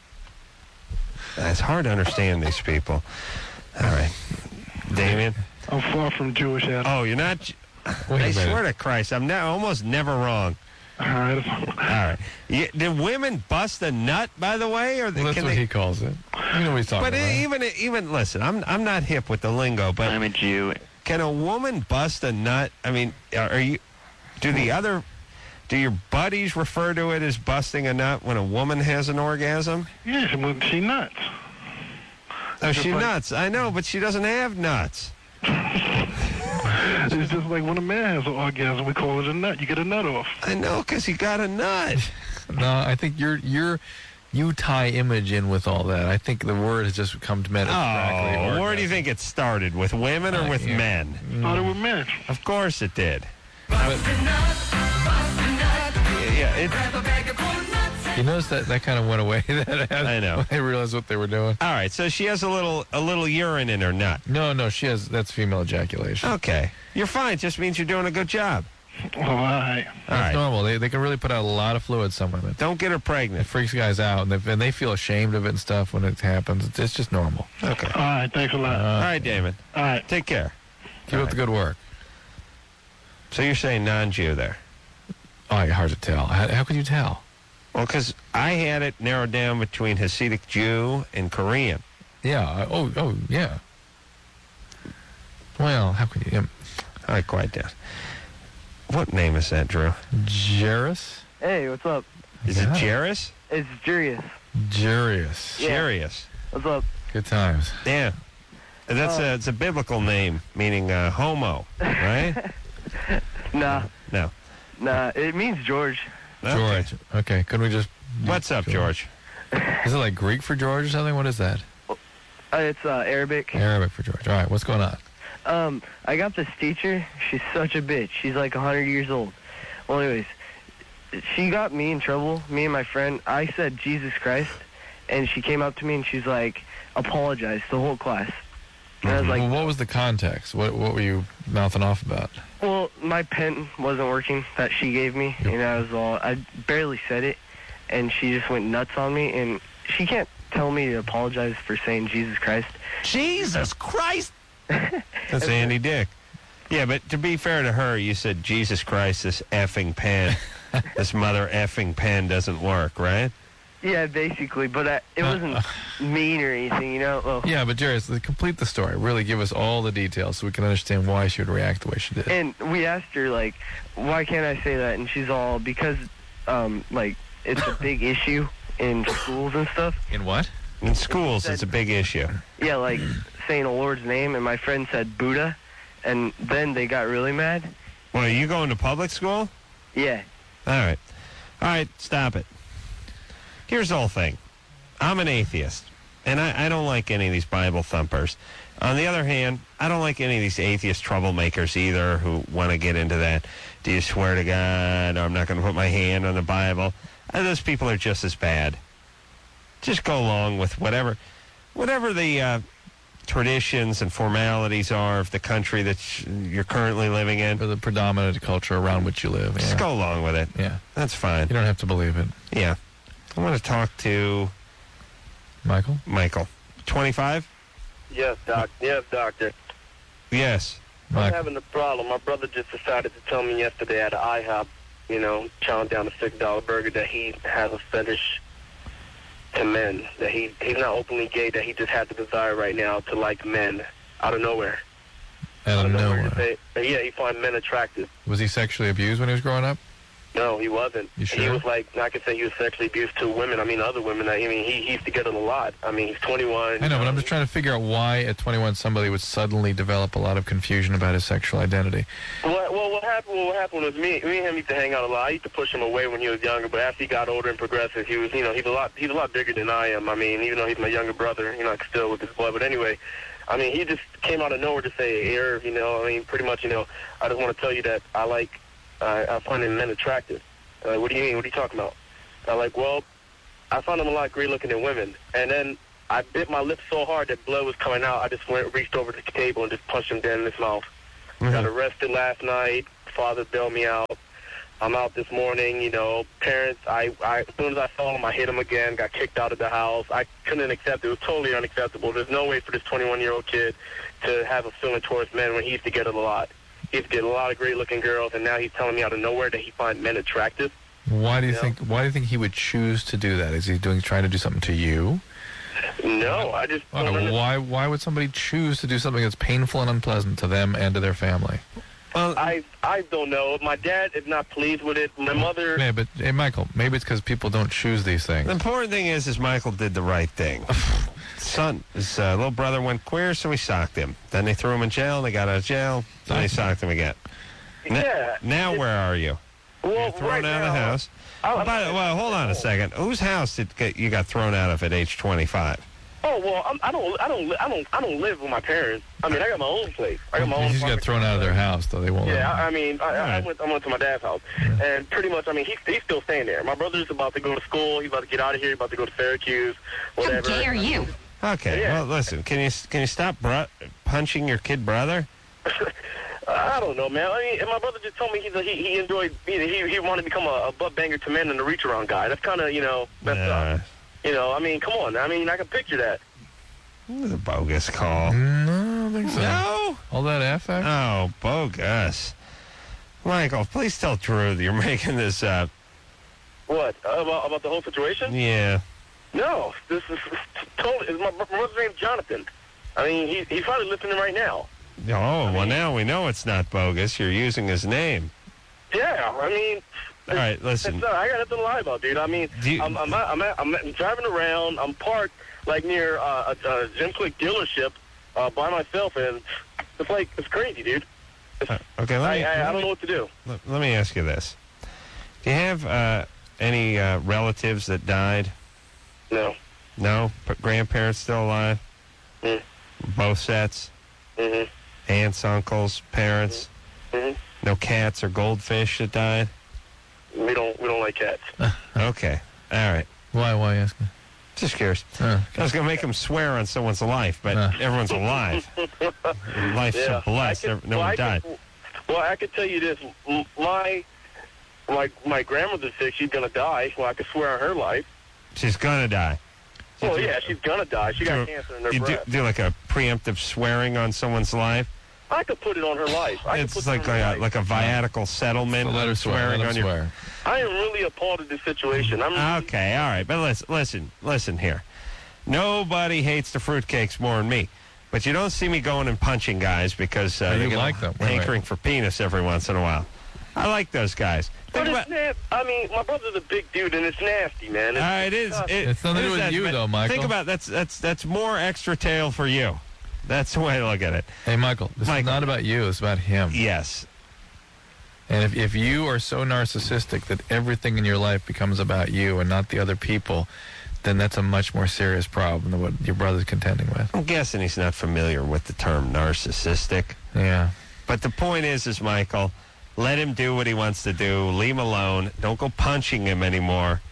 It's hard to understand these people. All right. Damien? I'm far from Jewish at all. Oh, you're not... J- Wait a I minute. swear to Christ, I'm ne- almost never wrong. All right. All right. You, did women bust a nut, by the way? Or Well, that's can what they, he calls it. You know what he's talking But about. even, even, listen, I'm, I'm not hip with the lingo, but... I'm a Jew. Can a woman bust a nut? I mean, are, are you Do the other, do your buddies refer to it as busting a nut when a woman has an orgasm? Yeah, when she nuts. Oh, Just she like- nuts. I know, but she doesn't have nuts. It's just like when a man has an orgasm, we call it a nut. You get a nut off. I know, because he got a nut. No, I think you're you're you tie image in with all that. I think the word has just come to mean exactly. Oh, where do orgasm. you think it started? With women or Uh, with yeah. men? Started with men. Of course it did. But Yeah, it, you notice that that kind of went away. That I know. When they realized what they were doing. all right, so she has a little a little urine in her nut. No, no, she has that's female ejaculation. Okay. You're fine. Just means you're doing a good job. All right. All That's right. normal. They they can really put out a lot of fluid. Some women. Don't get her It pregnant. freaks guys out, and they, and they feel ashamed of it and stuff when it happens. It's, it's just normal. Okay. All right, thanks a lot. All right, Damon. All right. Take care. Keep up the good work. So you're saying non-Jew there? Oh, yeah, hard to tell. How, how can you tell? Well, because I had it narrowed down between Hasidic Jew and Korean. Yeah. I- Oh, oh, yeah. Well, how can you? Um, All right, quiet down. What name is that, Drew? Jairus? Hey, what's up? Is Yeah. it Jairus? It's Jurius. Jarius. Yeah. Jarius. What's up? Good times. Yeah. That's Oh. a, it's a biblical name, meaning uh, homo, right? Nah, No. nah. It means George. Okay. George. Okay. Couldn't we just? What's up, George? Is it like Greek for George or something? What is that? Uh, it's uh, Arabic. Arabic for George. All right. What's going on? Um, I got this teacher. She's such a bitch. She's like a hundred years old. Well, anyways, she got me in trouble. Me and my friend. I said Jesus Christ, and she came up to me and she's like, apologize to the whole class. And I was like, well, what was the context? What what were you mouthing off about? well, my pen wasn't working that she gave me, and I was all, I barely said it, and she just went nuts on me, and she can't tell me to apologize for saying Jesus Christ. Jesus Christ! That's Andy Dick. Yeah, but to be fair to her, you said, Jesus Christ, this effing pen, this mother effing pen doesn't work, right? Yeah, basically, but I, it Uh, wasn't mean or anything, you know? Well, Yeah, but Jairus, complete the story. Really give us all the details so we can understand why she would react the way she did. and we asked her, like, why can't I say that? And she's all, because, um, like, it's a big issue in schools and stuff. In what? In schools, it's a big issue. Yeah, like, saying a Lord's name, and my friend said Buddha, and then they got really mad. Well, are you going to public school? Yeah. All right. All right, stop it. Here's the whole thing. I'm an atheist, and I, I don't like any of these Bible thumpers. On the other hand, I don't like any of these atheist troublemakers either who want to get into that. Do you swear to God? I'm not going to put my hand on the Bible. And those people are just as bad. Just go along with whatever, whatever the uh, traditions and formalities are of the country that sh- you're currently living in. For the predominant culture around which you live. Just Yeah. go along with it. Yeah. That's fine. You don't have to believe it. Yeah. I want to talk to Michael? Michael. twenty-five? Yes, doc. Yes, doctor. Yes. I'm Michael. having a problem. My brother just decided to tell me yesterday at IHOP, you know, chowing down a six dollar burger, that he has a fetish to men. That he he's not openly gay. That he just has the desire right now to like men out of nowhere. Out of nowhere. Say, yeah, he finds men attractive. Was he sexually abused when he was growing up? No, he wasn't. You He sure? was like, I could say he was sexually abused to women. I mean, other women. I mean, he, he used to get it a lot. I mean, he's twenty-one. I know, but I'm just trying to figure out why at twenty-one somebody would suddenly develop a lot of confusion about his sexual identity. Well, well, what happened? Well, what happened was me, me and him used to hang out a lot. I used to push him away when he was younger, but after he got older and progressive, he was, you know, he's a lot, he's a lot bigger than I am. I mean, even though he's my younger brother, you know, I'm still with his blood. But anyway, I mean, he just came out of nowhere to say, "Hey, Irv, you know, I mean, pretty much, you know, I just want to tell you that I like, uh, I find men attractive." Uh, what do you mean? What are you talking about? I'm like, well, I found him a lot great looking than women. And then I bit my lip so hard that blood was coming out. I just went, reached over to the table and just punched him dead in his mouth. Mm-hmm. Got arrested last night. Father bailed me out. I'm out this morning. You know, parents. I, I, as soon as I saw him, I hit him again. Got kicked out of the house. I couldn't accept it. It was totally unacceptable. There's no way for this twenty-one-year-old kid to have a feeling towards men when he used to get it a lot. He used to get a lot of great-looking girls, and now he's telling me out of nowhere that he finds men attractive. Why do you Yeah. think? Why do you think he would choose to do that? Is he doing trying to do something to you? No, I just I don't don't know, understand. why? Why would somebody choose to do something that's painful and unpleasant to them and to their family? Well, I I don't know. My dad is not pleased with it. My mother. Yeah, but hey, Michael, maybe it's because people don't choose these things. The important thing is, is Michael did the right thing. Son, his uh, little brother went queer, so we socked him. Then they threw him in jail, and they got out of jail, and they socked him again. N- Yeah. Now where are you? Well, You're thrown right out of the now- house. Oh, Oh, by the, well, hold on a second. Whose house did get, you got thrown out of at age twenty-five? Oh well, I'm, I don't, I don't, li- I don't, I don't live with my parents. I mean, I got my own place. I got my You own. just got apartment. thrown out of their house, though. They won't let Yeah, you. I, I mean, I, I, Right. went, I went to my dad's house, and pretty much, I mean, he's he's still staying there. My brother's about to go to school. He's about to get out of here. He's about to go to Syracuse. Whatever. How dare you? Okay, Yeah. well, listen, can you can you stop bro- punching your kid brother? I don't know, man. I mean, and my brother just told me he he, he enjoyed. He, he he wanted to become a, a butt banger to men and a reach around guy. That's kind of you know messed Uh, up. You know, I mean, come on. I mean, I can picture that. It was a bogus call. No, I don't think so. No? All that affect? Oh, bogus. Michael, please tell Drew that you're making this up. What about about the whole situation? Yeah. No, this is totally. My, my brother's name's Jonathan. I mean, he, he's probably listening right now. Oh, well, now we know it's not bogus. You're using his name. Yeah, I mean, All right, listen. it's, uh, I got nothing to lie about, dude. I mean, Do you- I'm, I'm, I'm, I'm, I'm driving around. I'm parked like near uh, a, a Jim Quick dealership uh, by myself, and it's like it's crazy, dude. It's, Uh, okay, let me, I, I, I let, don't me know what to do. let, let me ask you this. Do you have uh, any uh, relatives that died? No. No? P- grandparents still alive? Mm. Both sets? Mhm. Aunts, uncles, parents? Mhm. No cats or goldfish that died? We don't we don't like cats. Okay. All right. Why? Why asking? Just curious. Uh, I was going to make him swear on someone's life, but Uh. everyone's alive. Life's so blessed. I Never- could- no well, one I died. could- well, I could tell you this. M- My my my grandmother's sick. She's gonna die. Well, I could swear on her life. She's going to die. Well, do- yeah, she's gonna die. She got do- cancer in her You do, breast. do like a preemptive swearing on someone's life? I could put it on her life. I could It's put like it on her a, life. like a viatical settlement. so let her swear. swearing Let on her your. swear. I am really appalled at this situation. I'm really, Okay, all right, but listen, listen, listen here. Nobody hates the fruitcakes more than me, but you don't see me going and punching guys because uh, Oh, you they get like them. Wait, wait. hankering for penis every once in a while. I like those guys. But Think it's about- nasty. I mean, my brother's a big dude, and it's nasty, man. It's, Uh, it is. disgusting. It, It's nothing it to do is with that, you, but though, Michael. Think about that's that's that's more extra tail for you. That's the way to look at it. Hey, Michael, this Michael. is not about you. It's about him. Yes. And if, if you are so narcissistic that everything in your life becomes about you and not the other people, then that's a much more serious problem than what your brother's contending with. I'm guessing he's not familiar with the term narcissistic. Yeah. But the point is, is Michael, let him do what he wants to do. Leave him alone. Don't go punching him anymore.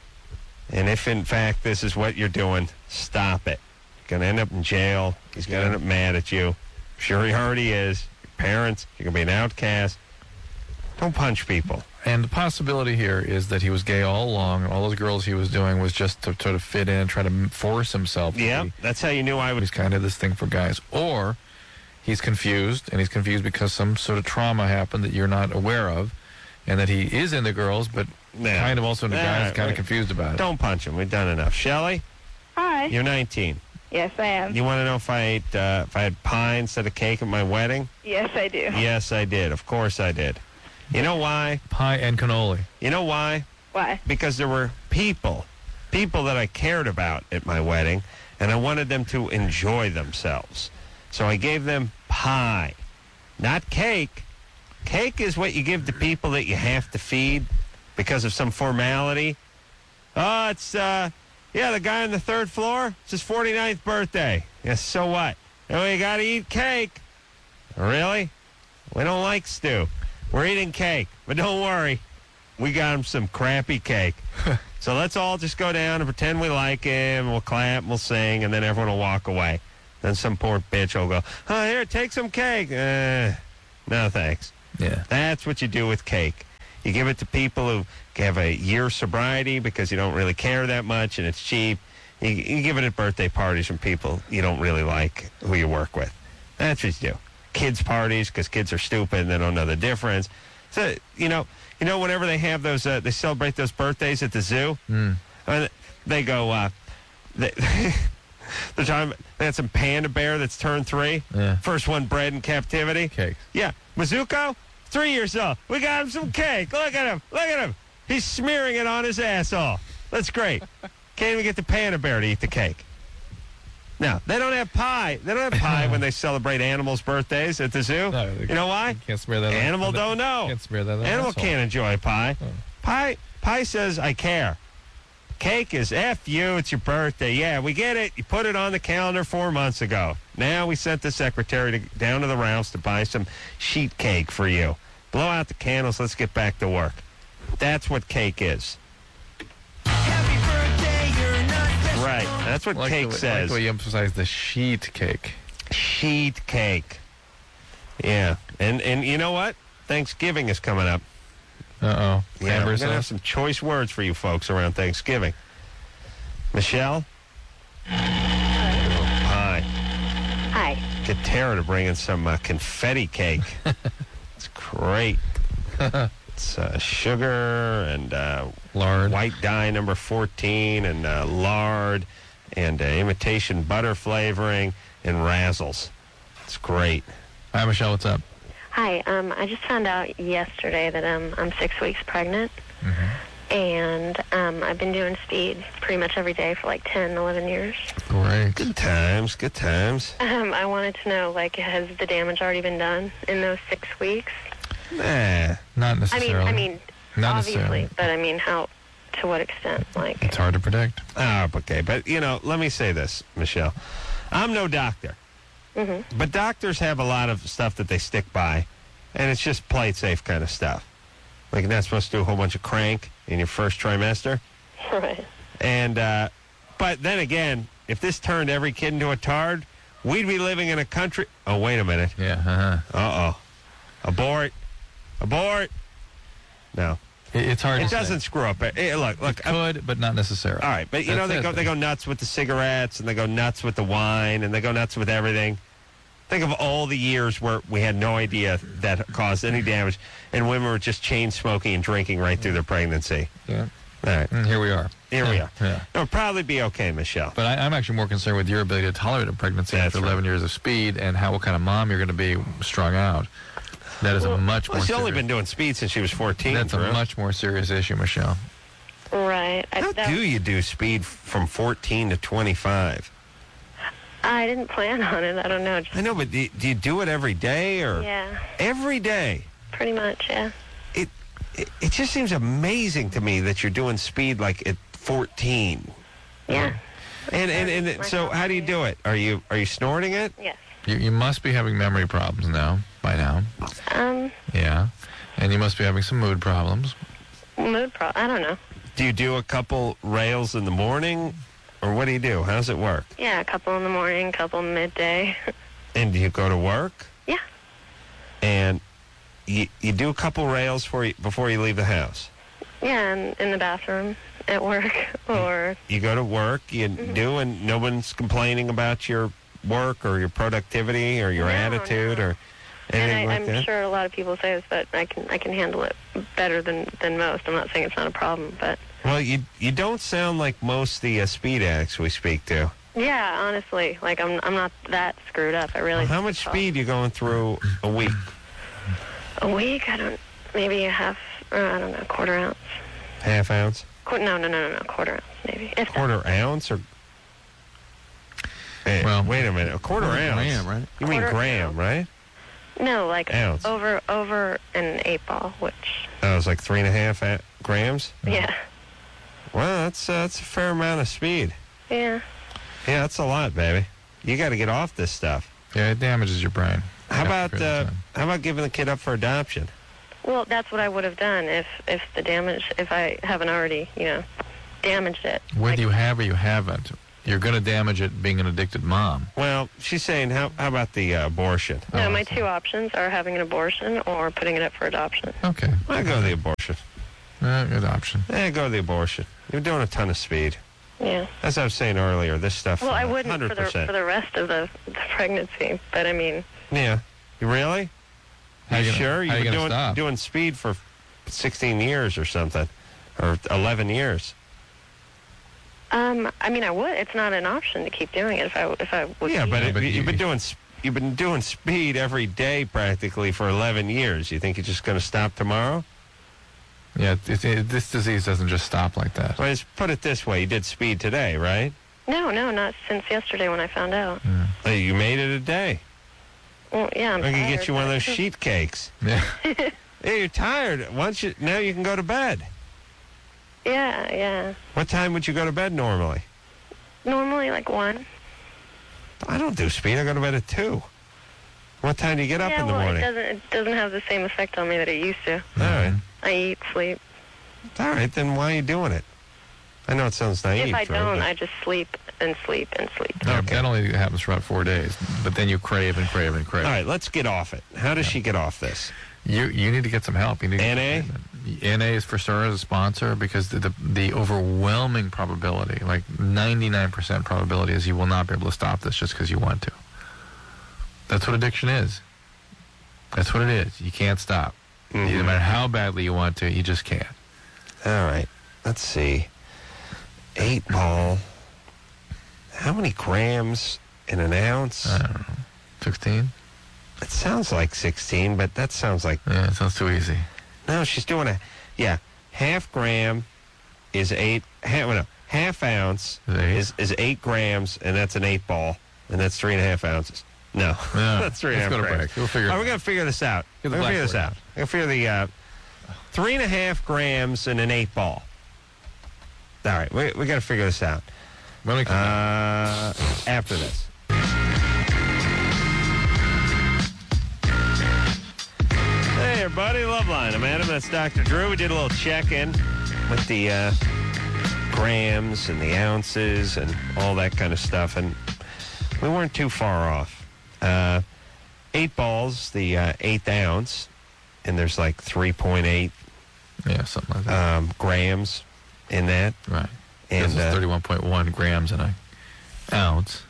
And if, in fact, this is what you're doing, stop it. You're going to end up in jail. He's going to end up mad at you. Sure, he already is. Your parents, you're going to be an outcast. Don't punch people. And the possibility here is that he was gay all along. All those girls he was doing was just to sort of fit in and try to m- force himself. to Yeah, be- that's how you knew I would. He's kind of this thing for guys. Or he's confused, and he's confused because some sort of trauma happened that you're not aware of, and that he is into girls, but Yeah. kind of also into All guys, right, kind wait. of confused about it. Don't punch him. We've done enough. Shelley, Hi. you're nineteen. Yes, I am. You want to know if I ate, uh, if I had pie instead of cake at my wedding? Yes, I do. Yes, I did. Of course I did. You know why? Pie and cannoli. You know why? Why? Because there were people, people that I cared about at my wedding, and I wanted them to enjoy themselves. So I gave them pie, not cake. Cake is what you give to people that you have to feed because of some formality. Oh, it's, uh, yeah, the guy on the third floor, it's his forty-ninth birthday. Yes, so what? Oh, you got to eat cake. Really? We don't like stew. We're eating cake, but don't worry. We got him some crappy cake. So let's all just go down and pretend we like him. We'll clap, we'll sing, and then everyone will walk away. Then some poor bitch will go, oh, here, take some cake. Uh, no, thanks. Yeah. That's what you do with cake. You give it to people who have a year sobriety because you don't really care that much and it's cheap. You, you give it at birthday parties from people you don't really like who you work with. That's what you do. Kids parties because kids are stupid and they don't know the difference. So, you know, you know, whenever they have those, uh, they celebrate those birthdays at the zoo, Mm. uh, they go, uh, they, They're talking. They had some panda bear that's turned three. Yeah. First one bred in captivity. Cakes. Yeah. Mizuko, three years old. We got him some cake. Look at him. Look at him. He's smearing it on his asshole. That's great. Can't even get the panda bear to eat the cake. Now, they don't have pie. They don't have pie when they celebrate animals' birthdays at the zoo. No, they- you know why? You can't smear that. on- Animal on the- don't know. Can't smear that. on the Animal asshole. can't enjoy pie. Oh. Pie pie says, I care. Cake is F you, it's your birthday. Yeah, we get it. You put it on the calendar four months ago. Now we sent the secretary to, down to the Ralphs to buy some sheet cake for you. Blow out the candles. Let's get back to work. That's what cake is. Right. That's what I like cake the, way- I like says. the way you emphasize the sheet cake. Sheet cake. Yeah. And and you know what? Thanksgiving is coming up. Uh-oh. Yeah, we're Cranberry going to have sauce? some choice words for you folks around Thanksgiving. Michelle? Hi. Hi. Get Tara to bring in some uh, confetti cake. It's great. It's uh, sugar and uh, lard, white dye number fourteen, and uh, lard, and uh, imitation butter flavoring, and razzles. It's great. Hi, Michelle. What's up? Hi. Um, I just found out yesterday that um, I'm six weeks pregnant, Mm-hmm. and um, I've been doing speed pretty much every day for like ten, eleven years. Great. Good times. Good times. Um, I wanted to know, like, has the damage already been done in those six weeks? Nah. Not I mean, necessarily. I mean, Not obviously, necessarily. but I mean, how, to what extent? Like, It's hard to predict. Oh, okay. But, you know, let me say this, Michelle. I'm no doctor. mm-hmm. But doctors have a lot of stuff that they stick by, and it's just play it safe kind of stuff. Like, you're not supposed to do a whole bunch of crank in your first trimester. Right. And, uh, but then again, if this turned every kid into a tard, we'd be living in a country. Oh, wait a minute. Yeah. Uh-huh. Uh-oh. Abort. Abort. No. It, it's hard It to doesn't say. screw up. Eh, look, look. It could, but not necessarily. All right, but you know That's they it, go they though. go nuts with the cigarettes, and they go nuts with the wine, and they go nuts with everything. Think of all the years where we had no idea that caused any damage, and women were just chain smoking and drinking right through their pregnancy. Yeah. All right, And here we are. here we are. Yeah. It'll probably be okay, Michelle. But I, I'm actually more concerned with your ability to tolerate a pregnancy That's after right. eleven years of speed and how what kind of mom you're going to be strung out. That is a much Well, more she's only serious, been doing speed since she was fourteen. that's a Drew. much more serious issue, Michelle. Right. I, How that- do you do speed from fourteen to twenty-five? I didn't plan on it. I don't know. Just, I know, but do, do you do it every day or yeah, every day? pretty much, yeah. It, it it just seems amazing to me that you're doing speed like at fourteen. Yeah. And and, and it- so how do you do it? Are you are you snorting it? Yes. You, you must be having memory problems now, by now. Um, Yeah. And you must be having some mood problems. mood pro. I don't know. Do you do a couple rails in the morning, or what do you do? How does it work? Yeah, a couple in the morning, a couple midday. And do you go to work? Yeah. And you you do a couple rails for you, before you leave the house. Yeah, in, in the bathroom at work, or You go to work, you do, and no one's complaining about your work or your productivity or your No, attitude no. or anything and I, like I'm that. sure a lot of people say this, but I can I can handle it better than than most. I'm not saying it's not a problem, but Well, you you don't sound like most of the uh, speed addicts we speak to. yeah, honestly, like I'm I'm not that screwed up. I really. How much speed you going through a week? A week? I don't. Maybe a half. Or I don't know, a quarter ounce. Half ounce? Qu- no, no, no, no, no, quarter ounce maybe. If that. Quarter ounce or? Hey, Well, wait a minute. A quarter quarter ounce? gram, right? You mean Quarter gram, ounce. right? No, like Ounce. over over an eight ball, which That was like three and a half a- grams. yeah, Well, that's uh, that's a fair amount of speed. yeah. Yeah, that's a lot, baby. You got to get off this stuff. Yeah, it damages your brain. How after a about period of uh, time. how about giving the kid up for adoption? Well, that's what I would have done if if the damage, if I haven't already, you know, damaged it. Whether you have or you haven't, you're going to damage it being an addicted mom. Well, she's saying, how how about the uh, abortion? No, Oh, my I see. two options are having an abortion or putting it up for adoption. Okay. I go the abortion. Uh, good option. Yeah, go the abortion. You're doing a ton of speed. Yeah. As I was saying earlier, this stuff. Well, I uh, wouldn't for the one hundred percent. for the rest of the, the pregnancy, but I mean, Yeah. You really? How you you gonna- sure? how You've you been gonna doing stop? doing speed for sixteen years or something, or eleven years. Um, I mean, I would. It's not an option to keep doing it if I if I would. Yeah, keep but, it. it, you've been doing s- you've been doing speed every day practically for eleven years. You think you're just going to stop tomorrow? Yeah, it, it, this disease doesn't just stop like that. Well, let's put it this way: you did speed today, right? No, no, not since yesterday when I found out. Yeah. Hey, you made it a day. Well, yeah, I'm I can tired, get you one of but- those sheet cakes. Yeah. Hey, you're tired. Once you now you can go to bed. Yeah, yeah. What time would you go to bed normally? Normally, like one. I don't do speed. I go to bed at two. What time do you get up yeah, in the well, morning? it doesn't. It doesn't have the same effect on me that it used to. All right. I eat, sleep. All right, then why are you doing it? I know it sounds naive. If I Drew, don't, but- I just sleep and sleep and sleep. Yeah, Okay. That only happens for about four days, but then you crave and crave and crave. All right, let's get off it. How does she get off this? You you need to get some help. You need to N A? N A is for sure as a sponsor because the, the the overwhelming probability, like ninety-nine percent probability, is you will not be able to stop this just because you want to. That's what addiction is. That's what it is. You can't stop. Mhm. No matter how badly you want to, you just can't. All right, let's see. Eight ball. How many grams in an ounce? I don't know. sixteen? It sounds like sixteen, but that sounds like... Yeah, it sounds too easy. No, she's doing a... Yeah, half gram is eight... Half, no, half ounce Is it eight? is, is eight grams, and that's an eight ball, and that's three and a half ounces. No, Yeah. that's three and a half Let's go to grams. break. We'll figure it All right, out. we're going to figure this out. Get We're the going to figure this blackboard out. We're going to figure the... Uh, three and a half grams in an eight ball. All right, we, we got to figure this out. When we come back. Uh, after this. Hey, everybody, Loveline. I'm Adam. That's Doctor Drew. We did a little check-in with the uh, grams and the ounces and all that kind of stuff, and we weren't too far off. Uh, eight balls, the uh, eighth ounce, and there's like three point eight Yeah, something like that. um, grams in that. Right. And this is uh, thirty-one point one grams in an ounce.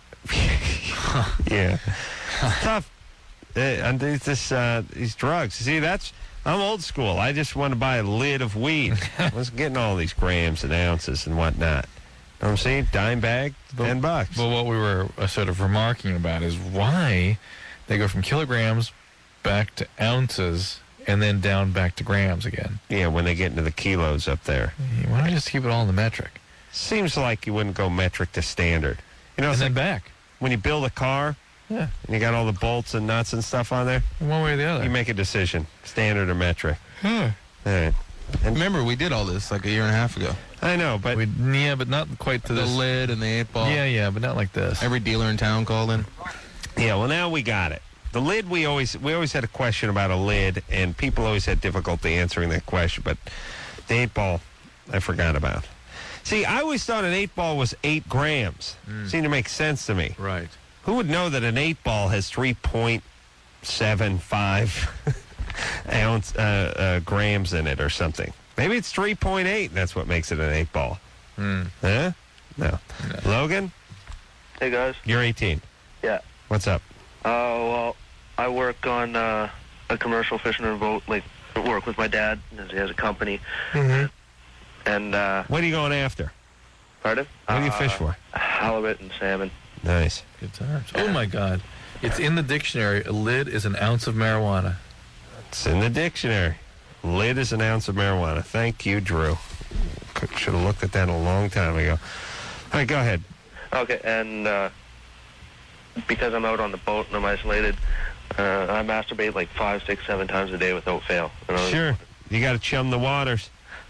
yeah, it's tough. Uh, and these this uh, these drugs. See, that's I'm old school. I just want to buy a lid of weed. I wasn't getting all these grams and ounces and whatnot. Know what I'm saying? Dime bag, But- ten bucks. Well, what we were uh, sort of remarking about is why they go from kilograms back to ounces and then down back to grams again. Yeah, when they get into the kilos up there, Why don't you just keep it all in the metric? seems like you wouldn't go metric to standard. You know, And it's then like back. when you build a car Yeah, and you got all the bolts and nuts and stuff on there. one way or the other. You make a decision, standard or metric. Huh. All right. Remember, we did all this like a year and a half ago. I know, but We, yeah, but not quite to The this. lid and the eight ball. Yeah, yeah, but not like this. Every dealer in town called in. yeah. Well, now we got it. The lid, we always we always had a question about a lid, and people always had difficulty answering that question. But the eight ball, I forgot about. See, I always thought an eight ball was eight grams. Seemed to make sense to me. Right. Who would know that an eight ball has three point seven five ounce uh, uh, grams in it or something? Maybe it's three point eight, and that's what makes it an eight ball. Hmm. Huh? No. No. Logan, Hey, guys. you're eighteen. Yeah. What's up? Uh, well, I work on uh, a commercial fisherman boat, like, work with my dad. He has a company. Mm-hmm. And, uh, What are you going after? pardon? What do you Uh, fish for? Halibut and salmon. Nice. Good times. Oh, my God. It's in the dictionary. A lid is an ounce of marijuana. It's in the dictionary. Lid is an ounce of marijuana. Thank you, Drew. Should have looked at that a long time ago. All right, go ahead. Okay, and uh, because I'm out on the boat and I'm isolated, uh, I masturbate like five, six, seven times a day without fail. You know? Sure. You got to chum the waters.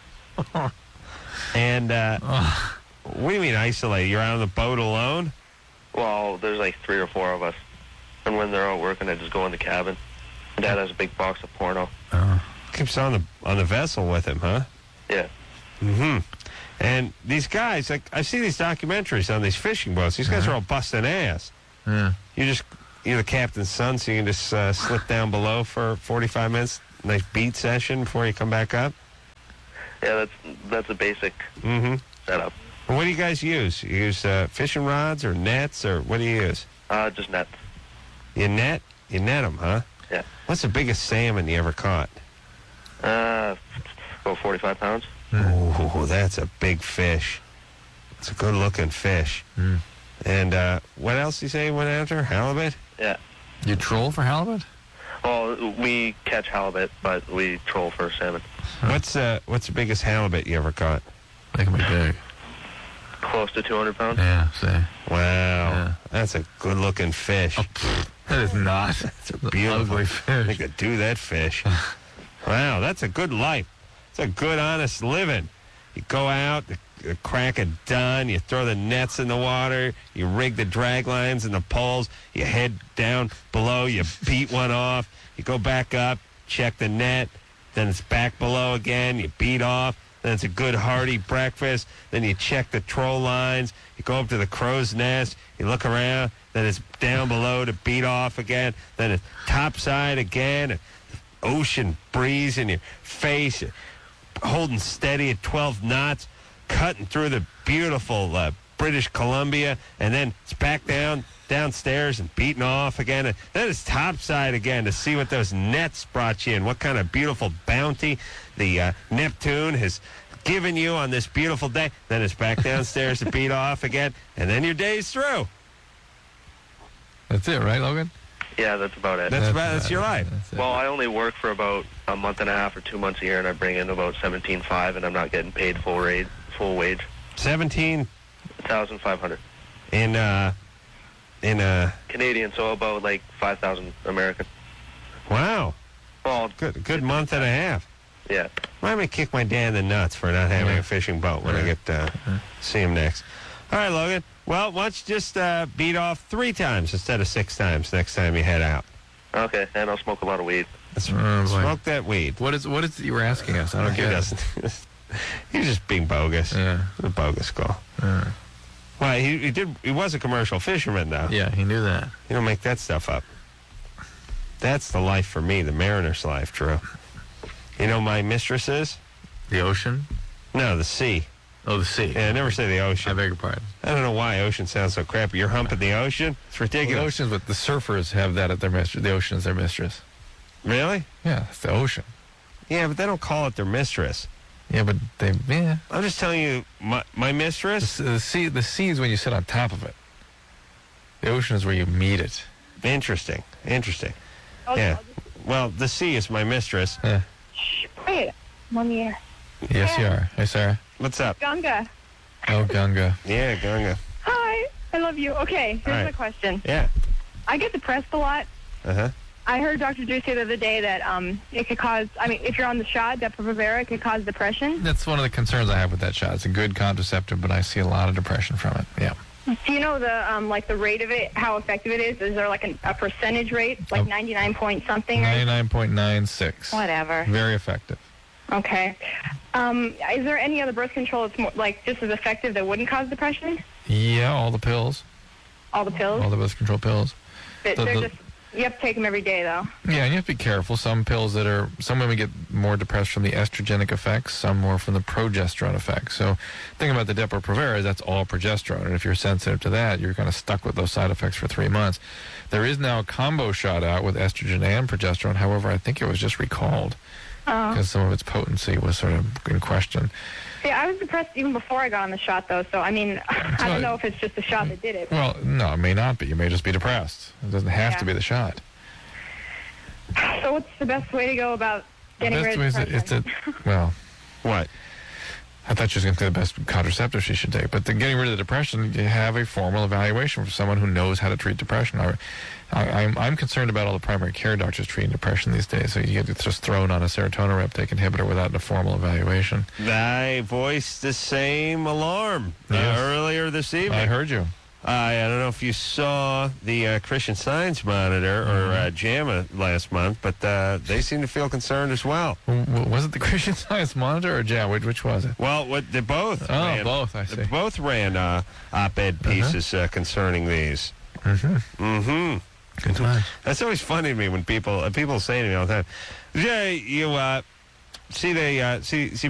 And uh, what do you mean isolate? You're out on the boat alone? Well, there's like three or four of us. And when they're out working, I just go in the cabin. My dad has a big box of porno. Keeps on the on the vessel with him, huh? Yeah. Mm-hmm. And these guys, like I see these documentaries on these fishing boats. These guys are all busting ass. Yeah. You just you're the captain's son, so you can just uh, slip down below for forty-five minutes. Nice beat session before you come back up. Yeah, that's that's a basic Mm-hmm. setup. What do you guys use? You use uh, fishing rods or nets, or what do you use? Uh, just nets. You net? You net them, huh? Yeah. What's the biggest salmon you ever caught? Uh, about forty-five pounds. Ooh, that's a big fish. It's a good-looking fish. Mm. And uh, what else do you say you went after? Halibut? Yeah. You troll for halibut? Well, we catch halibut, but we troll for salmon. What's uh, what's the biggest halibut you ever caught? They can be big. Close to two hundred pounds? Yeah, see. Wow. Yeah. That's a good-looking fish. Oh, that is not. It's a beautiful ugly fish. They could do that fish. Wow, that's a good life. It's a good, honest living. You go out, the, the crack of dawn, you throw the nets in the water, you rig the drag lines and the poles, you head down below, you beat one off, you go back up, check the net, then it's back below again, you beat off, then it's a good hearty breakfast, then you check the troll lines, you go up to the crow's nest, you look around, then it's down below to beat off again, then it's topside again, and ocean breeze in your face, holding steady at twelve knots, cutting through the beautiful uh, British Columbia, and then it's back down downstairs and beating off again. And then it's topside again to see what those nets brought you and what kind of beautiful bounty the uh, Neptune has given you on this beautiful day. Then it's back downstairs to beat off again, and then your day's through. That's it, right, Logan? Yeah, that's about it. That's, about, that's your life. That's it. Well, I only work for about a month and a half or two months a year, and I bring in about seventeen five, and I'm not getting paid full rate, full wage. Seventeen thousand five hundred in uh in uh Canadian, so about like five thousand American. wow. Well, Good good month and a half. yeah. Why me kick my dad in the nuts for not having Yeah. a fishing boat when I Yeah. get uh, see him next? All right, Logan. Well, why don't you just uh, beat off three times instead of six times next time you head out? Okay, and I'll smoke a lot of weed. Let's Oh, boy. smoke that weed. What is what is it you were asking us? I don't He get it. doesn't. He's just being bogus. Yeah. A bogus call. Uh, Well, he, he did. He was a commercial fisherman, though. yeah, he knew that. You don't make that stuff up. That's the life for me, the mariner's life, Drew. You know my mistress is? The ocean? No, the sea. Oh, the sea. Yeah, I never say the ocean. I beg your pardon. I don't know why ocean sounds so crappy. You're humping the ocean? It's Well, the ridiculous. ocean's what the surfers have that at their mistress. The ocean's their mistress. Really? Yeah, it's the ocean. Yeah, but they don't call it their mistress. Yeah, but they, yeah. I'm just telling you, my, my The, mistress, s- the sea, the sea is when you sit on top of it. The ocean is where you meet it. interesting, interesting. Oh, Yeah. Well, the sea is my mistress. Yeah. Wait, I'm on the air. Yes, you are. Hey, Sarah. What's up? Gunga. Oh, Gunga. Yeah, Gunga. Hi, I love you. Okay, here's All right. my question. Yeah. I get depressed a lot. Uh-huh. I heard Doctor Drew say the other day that um, it could cause, I mean, if you're on the shot, Depo-Provera, it could cause depression. That's one of the concerns I have with that shot. It's a good contraceptive, but I see a lot of depression from it. Yeah. Do you know the, um, like, the rate of it, how effective it is? Is there, like, an, a percentage rate, like Oh. ninety-nine point something? Right? ninety-nine point nine six. Whatever. Very effective. Okay. Um, is there any other birth control that's more, like, just as effective that wouldn't cause depression? Yeah, all the pills. All the pills? All the birth control pills. But the- they're the- just, you have to take them every day, though. Yeah, and you have to be careful. Some pills that are, some women get more depressed from the estrogenic effects, some more from the progesterone effects. So, thing about the Depo-Provera is that's all progesterone, and if you're sensitive to that, you're kind of stuck with those side effects for three months. There is now a combo shot out with estrogen and progesterone. However, I think it was just recalled Oh. because some of its potency was sort of in question. See, I was depressed even before I got on the shot, though, so, I mean, I don't know if it's just the shot that did it. Well, no, it may not be. You may just be depressed. It doesn't have Yeah. to be the shot. So what's the best way to go about getting the best rid way of is depression? to, it's a, well, What? I thought she was going to say the best contraceptive she should take. But the getting rid of the depression, you have a formal evaluation from someone who knows how to treat depression. I, I, I'm, I'm concerned about all the primary care doctors treating depression these days. So you get just thrown on a serotonin reuptake inhibitor without a formal evaluation. I voiced the same alarm uh, Yes. earlier this evening. I heard you. I, I don't know if you saw the uh, Christian Science Monitor or uh, JAMA last month, but uh, they seem to feel concerned as well. W- w- Was it the Christian Science Monitor or JAM? Which, which was it? Well, what they both Oh, ran, both, I see. they both ran uh, op-ed pieces uh, concerning these. Mm-hmm. Mm-hmm. Good times. That's always funny to me when people uh, people say to me all the time, "Jay, you uh, see they uh, see see